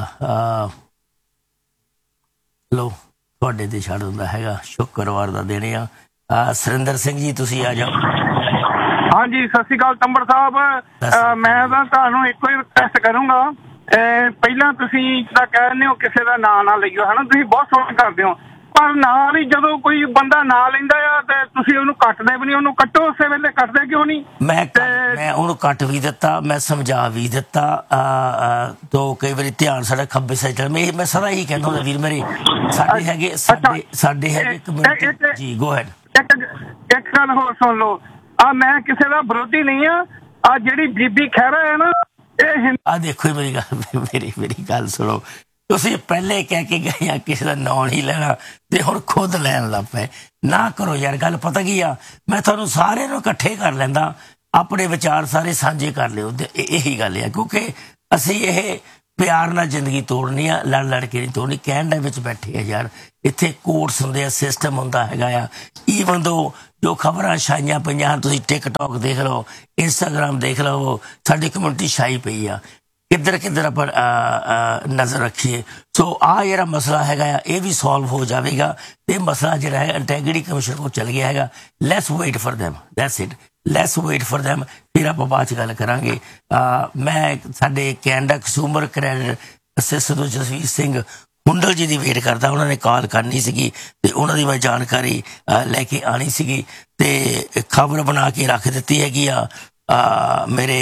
ਲੋ ਤੁਹਾਡੇ ਤੇ ਛੱਡ ਦਿੰਦਾ ਹੈਗਾ, ਸ਼ੁੱਕਰਵਾਰ ਦਾ ਦਿਨ ਆ। ਸੁਰਿੰਦਰ ਸਿੰਘ ਜੀ ਤੁਸੀਂ ਆ ਜਾਓ। ਹਾਂਜੀ, ਸਤਿ ਸ਼੍ਰੀ ਅਕਾਲ ਤੰਬੜ ਸਾਹਿਬ। ਮੈਂ ਤਾਂ ਤੁਹਾਨੂੰ ਇੱਕੋ ਹੀ ਰਿਕੁਐਸਟ ਕਰੂੰਗਾ, ਪਹਿਲਾਂ ਤੁਸੀਂ ਜਿੱਦਾਂ ਕਹਿੰਦੇ ਹੋ ਕਿਸੇ ਦਾ ਨਾਂ ਨਾ ਲਈਓ ਹੈ ਨਾ, ਤੁਸੀਂ ਬਹੁਤ ਸੋਹਣਾ ਕਰਦੇ ਹੋ, ਪਰ ਨਾਲ ਹੀ ਜਦੋਂ ਕੋਈ ਬੰਦਾ ਨਾਂ ਲੈਂਦਾ ਆ ਤੇ ਤੁਸੀਂ ਉਹਨੂੰ ਕੱਟਦੇ ਵੀ ਨਹੀਂ, ਉਹਨੂੰ ਕੱਟੋ ਉਸੇ ਵੇਲੇ, ਕੱਟਦੇ ਕਿਉਂ ਨਹੀਂ? ਮੈਂ ਮੈਂ ਉਹਨੂੰ ਕੱਟ ਵੀ ਦਿੱਤਾ, ਮੈਂ ਸਮਝਾ ਵੀ ਦਿੱਤਾ। ਤੋ ਕਈ ਵਾਰੀ ਧਿਆਨ ਸਾਡਾ ਖੱਬੇ ਸਾਈਡ, ਮੈਂ ਮੈਂ ਸਦਾ ਹੀ ਕਹਿੰਦਾ ਹੁੰਦਾ ਵੀਰ ਮੇਰੇ, ਸਾਡੇ ਹੈਗੇ ਸਾਡੇ ਸਾਡੇ ਹੈਗੇ ਕਮਿਊਨਿਟੀ ਜੀ। Go ahead. ਇੱਕ ਇੱਕ ਗੱਲ ਹੋਰ ਸੁਣ ਲਓ, ਆ ਮੈਂ ਕਿਸੇ ਦਾ ਵਿਰੋਧੀ ਨਹੀਂ ਆ, ਆ ਜਿਹੜੀ ਬੀਬੀ ਖਹਿਰਾ ਹੈ ਨਾ, ਇਹ ਆ ਦੇਖੋ ਮੇਰੀ ਗੱਲ, ਮੇਰੀ ਮੇਰੀ ਗੱਲ ਸੁਣੋ। ਤੁਸੀਂ ਪਹਿਲੇ ਕਹਿ ਕੇ ਗਏ ਆ ਕਿਸੇ ਦਾ ਨਾਂ ਨਹੀਂ ਲੈਣਾ ਤੇ ਹੁਣ ਖੁਦ ਲੈਣ ਲੱਗ ਪਏ। ਨਾ ਕਰੋ ਯਾਰ ਗੱਲ। ਪਤਾ ਕੀ ਆ, ਮੈਂ ਤੁਹਾਨੂੰ ਸਾਰਿਆਂ ਨੂੰ ਇਕੱਠੇ ਕਰ ਲੈਂਦਾ, ਆਪਣੇ ਵਿਚਾਰ ਸਾਰੇ ਸਾਂਝੇ ਕਰ ਲਿਓ, ਤੇ ਇਹੀ ਗੱਲ ਆ। ਕਿਉਂਕਿ ਅਸੀਂ ਇਹ ਪਿਆਰ ਨਾਲ ਜ਼ਿੰਦਗੀ ਤੋੜਨੀ ਆ, ਲੜ ਲੜ ਕੇ ਨਹੀਂ ਤੋੜਨੀ। ਕੈਨੇਡਾ ਵਿੱਚ ਬੈਠੇ ਆ ਯਾਰ, ਇੱਥੇ ਕੋਰਟਸ ਹੁੰਦੇ ਆ, ਸਿਸਟਮ ਹੁੰਦਾ ਹੈਗਾ ਆ। ਈਵਨ ਦੋ ਜੋ ਖਬਰਾਂ ਛਾਈਆਂ ਪਈਆਂ, ਤੁਸੀਂ ਟਿਕਟੋਕ ਦੇਖ ਲਓ, ਇੰਸਟਾਗ੍ਰਾਮ ਦੇਖ ਲਓ, ਸਾਡੀ ਕਮਿਊਨਿਟੀ ਛਾਈ ਪਈ ਆ। ਕਿੱਧਰ ਕਿੱਧਰ ਆਪਾਂ ਨਜ਼ਰ ਰੱਖੀਏ। ਸੋ ਆਹ ਜਿਹੜਾ ਮਸਲਾ ਹੈਗਾ ਆ, ਇਹ ਵੀ ਸੋਲਵ ਹੋ ਜਾਵੇਗਾ। ਇਹ ਮਸਲਾ ਜਿਹੜਾ ਹੈ ਇੰਟੈਗ੍ਰਿਟੀ ਕਮਿਸ਼ਨ ਕੋਲ ਚੱਲ ਗਿਆ ਹੈਗਾ। Let's wait for them, that's it, let's wait for them। ਫਿਰ ਆਪਾਂ ਬਾਅਦ 'ਚ ਗੱਲ ਕਰਾਂਗੇ। ਮੈਂ ਸਾਡੇ Canada consumer credit assistant Jasvir Singh Hundal ਜੀ ਦੀ ਵੇਟ ਕਰਦਾ। ਉਹਨਾਂ ਨੇ ਕਾਲ ਕਰਨੀ ਸੀਗੀ ਅਤੇ ਉਹਨਾਂ ਦੀ ਮੈਂ ਜਾਣਕਾਰੀ ਲੈ ਕੇ ਆਉਣੀ ਸੀਗੀ ਅਤੇ ਖਬਰ ਬਣਾ ਕੇ ਰੱਖ ਦਿੱਤੀ ਹੈਗੀ ਆ। ਮੇਰੇ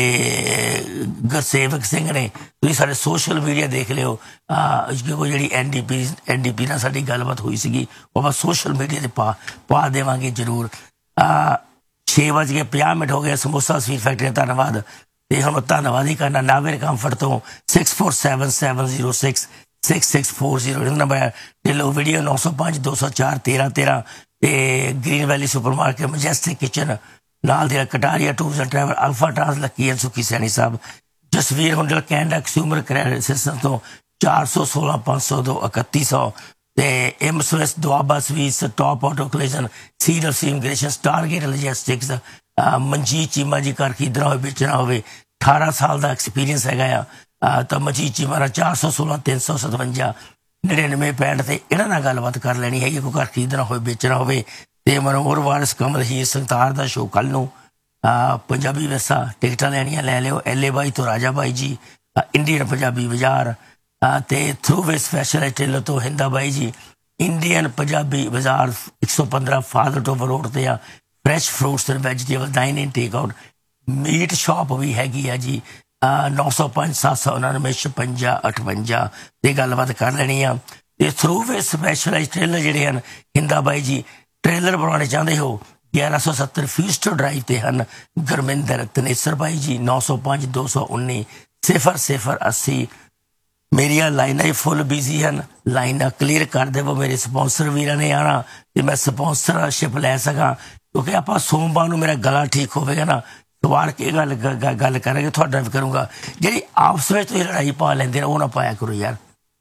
ਗੁਰਸੇਵਕ ਸਿੰਘ ਨੇ, ਤੁਸੀਂ ਸਾਡੇ ਸੋਸ਼ਲ ਮੀਡੀਆ ਦੇਖ ਲਿਓ, ਕਿਉਂਕਿ ਜਿਹੜੀ N D P N D P ਨਾਲ ਸਾਡੀ ਗੱਲਬਾਤ ਹੋਈ ਸੀਗੀ, ਉਹ ਆਪਾਂ ਸੋਸ਼ਲ ਮੀਡੀਆ 'ਤੇ ਪਾ ਪਾ ਦੇਵਾਂਗੇ ਜ਼ਰੂਰ। ਛੇ ਵੱਜ ਕੇ ਪੰਜਾਹ ਮਿੰਟ ਹੋ ਗਏ। ਸਮੋਸਾ ਸਵੀਟ ਫੈਕਟਰੀ ਦਾ ਧੰਨਵਾਦ। ਅਤੇ ਹੁਣ ਧੰਨਵਾਦ ਹੀ ਕਰਨਾ ਨਾਵੇਰ ਕੰਫਰਟ ਤੋਂ six four seven seven zero six six six four zero number है। ढिल्लो वीडियो नौ सौ पाँच दो सौ चार तेरह तेरह ते green valley super market majestic kitchen नाल दे Kataria tours and travel alpha trans lucky and सुखी सैनी साहब Jasvir हुंडल Canada consumer credit system तो चार सौ सोलह पाँच सौ दो इकतीस सौ ते M Swiss Doaba sweets top auto collection seed of immigration Stargate logistics Manjeet Cheema जी घर खरीदना हो बेचना हो अठारह साल का एक्सपीरियंस है तो मनजीत चीमा का चार सौ सोलह तीन सौ सतवंजा नड़िनवे पैंठ से इन्होंने गलबात कर लेनी है कोई घर खरीदना हो बेचना हो मनोहर वारिस कमल हीर संतार का शो कल नू पंजाबी विरसा टिकट लैनिया लै लियो एल ए बाई तो राजा बाई जी इंडियन पंजाबी बाजार ते थ्रू वे स्पैशल टेलर तो हिंदा बाई जी इंडियन पंजाबी बाजार एक सौ पंद्रह फादर टोवर रोड ते आ fresh fruits and vegetable dine in take out meat shop भी हैगी है जी नौ सौ पाँच सत्त सौ उनानवे छपंजा अठवंजा ते गलबात कर लेनी आ ते थ्रू वे स्पैशलाइज ट्रेलर जिहड़े हैं हिंदा बाई जी ट्रेलर बनाने चाहते हो ग्यारह सौ सत्तर फीस्टर ड्राइव ते हैं गुरमिंदर तनेसर भाई जी नौ सौ पाँच दो सौ उन्नी सिफर सिफर अस्सी मेरिया लाइना ही फुल बिजी हैं लाइना क्लीयर कर देवो मेरे स्पॉन्सर वीर ने आना तो मैं स्पॉन्सरशिप लै सका क्योंकि आप सोमवार को मेरा गला ठीक होगा ना सवार के गल गल करेंगे थोड़ा भी करूँगा जी आपस में तुम लड़ाई पा लेंगे वो ना पाया करो यार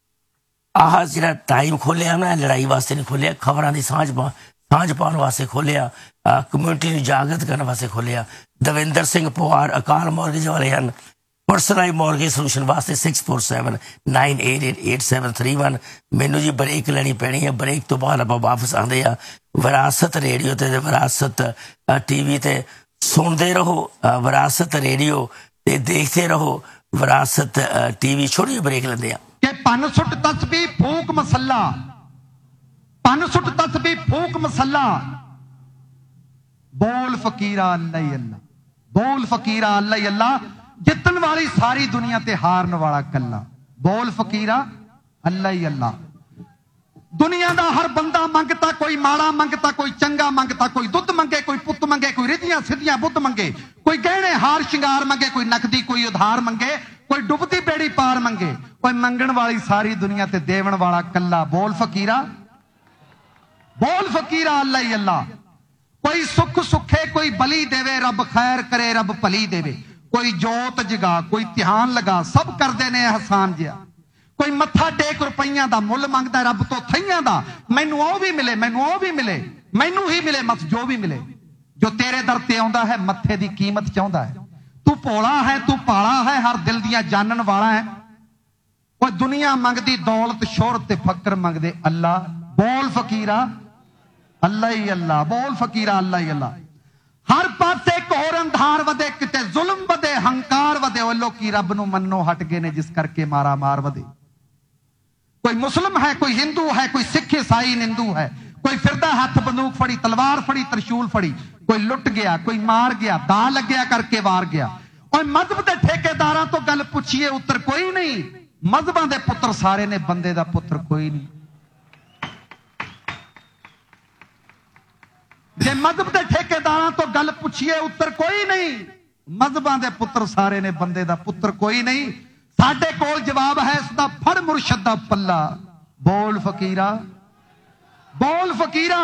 आह जो टाइम खोलिया ना लड़ाई वास्ते नहीं खोलिया खबरों की सांझ पा सांझ पाने वास्ते खोलिया कम्यूनिटी को जागृत करने वास्ते खोलिया दविंदर सिंह पवार अकाल मॉर्गेज वाले हैं पर्सनलाइज मॉर्गेज सोल्यूशन वास्ते six four seven nine eight eight eight seven three one मैनू जी ब्रेक लैनी पैनी है ब्रेक तो बाद आप वापस आते हैं विरासत रेडियो ते विरासत टीवी ते सुनते रहो विरासत रेडियो ते देखते रहो विरासत टीवी छोड़ी ब्रेक लेंदे आ कि पन सुट तस्बी फूक मसला पन सुट तस्बी फूक मसला बोल फकीरा अल्लाह अल्लाह बोल फकीरा अल्लाह अल्लाह जितन वाली सारी दुनिया ते हारन वाला कला बोल फकीरा अल्लाह अल्लाह दुनिया का हर बंदा मंगता कोई माड़ा मंगता कोई चंगा मंगता कोई दुध मंगे कोई पुत मंगे कोई रिधियां सिद्धियां बुद्ध मंगे कोई गहने हार श्रृंगार मंगे कोई नकदी कोई उधार मंगे कोई डुबती बेड़ी पार मंगे कोई मंगण वाली सारी दुनिया ते देवन वाला कला बोल फकीरा बोल फकीरा अल्लाह अल्लाह कोई सुख सुखे कोई बली देवे रब खैर करे रब भली देवे कोई जोत जगा कोई ध्यान लगा सब करते ने एहसान जिहा कोई मत्था टेक रुपइया का मुल मंगता रब तो थइयां दा मैनू ओ भी मिले मैनू ओ भी मिले मैनू ही मिले मत जो भी मिले जो तेरे दर ते आउंदा है मत्थे दी कीमत चाहुंदा है तू भोला है तू पाला है हर दिल दियां जानन वाला है कोई दुनिया मंगदी दौलत शोहरत ते फकर मंगदे अल्लाह बोल फकीरा अल्लाह ही अल्लाह बोल फकीरा अल्लाह ही अल्लाह हर पासे घोर अंधार वधे किते जुल्म वधे हंकार वधे ओ लोकी रब नू मन्नो हट गए ने जिस करके मारा मार वधे कोई मुस्लिम है कोई हिंदू है कोई सिख ईसाई निंदू है कोई फिरदा हाथ बंदूक फड़ी तलवार फड़ी त्रिशूल फड़ी कोई लुट गया कोई मार गया दा लग्या करके वार गया और मजहब के ठेकेदारां तो गल पुछिए उत्तर कोई नहीं मजहबां दे पुत्र सारे ने बंदे दा पुत्र कोई नहीं जे मजहब के ठेकेदारां तो गल पुछिए उत्तर कोई नहीं मजहबां दे पुत्र सारे ने बंदे दा पुत्र कोई नहीं साडे कोल जवाब है इसका फड़ मुर्शद दा पल्ला बोल फकीरा बोल फकीरा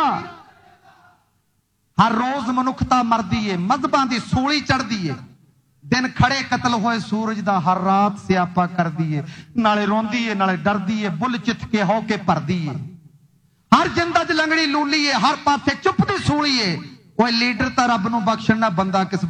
हर रोज मनुखता मरदी है मजहबां दी सूली चढ़दी है दिन खड़े कतल होए सूरज दा हर रात स्यापा करदी है नाले रोंदी है नाले डरदी है बुल चित के हो के भरदी है हर जिंदा च लंगड़ी लूली है हर पासे चुप दी सूली है कोई लीडर तां रब नूं बख्शण ना बंदा किस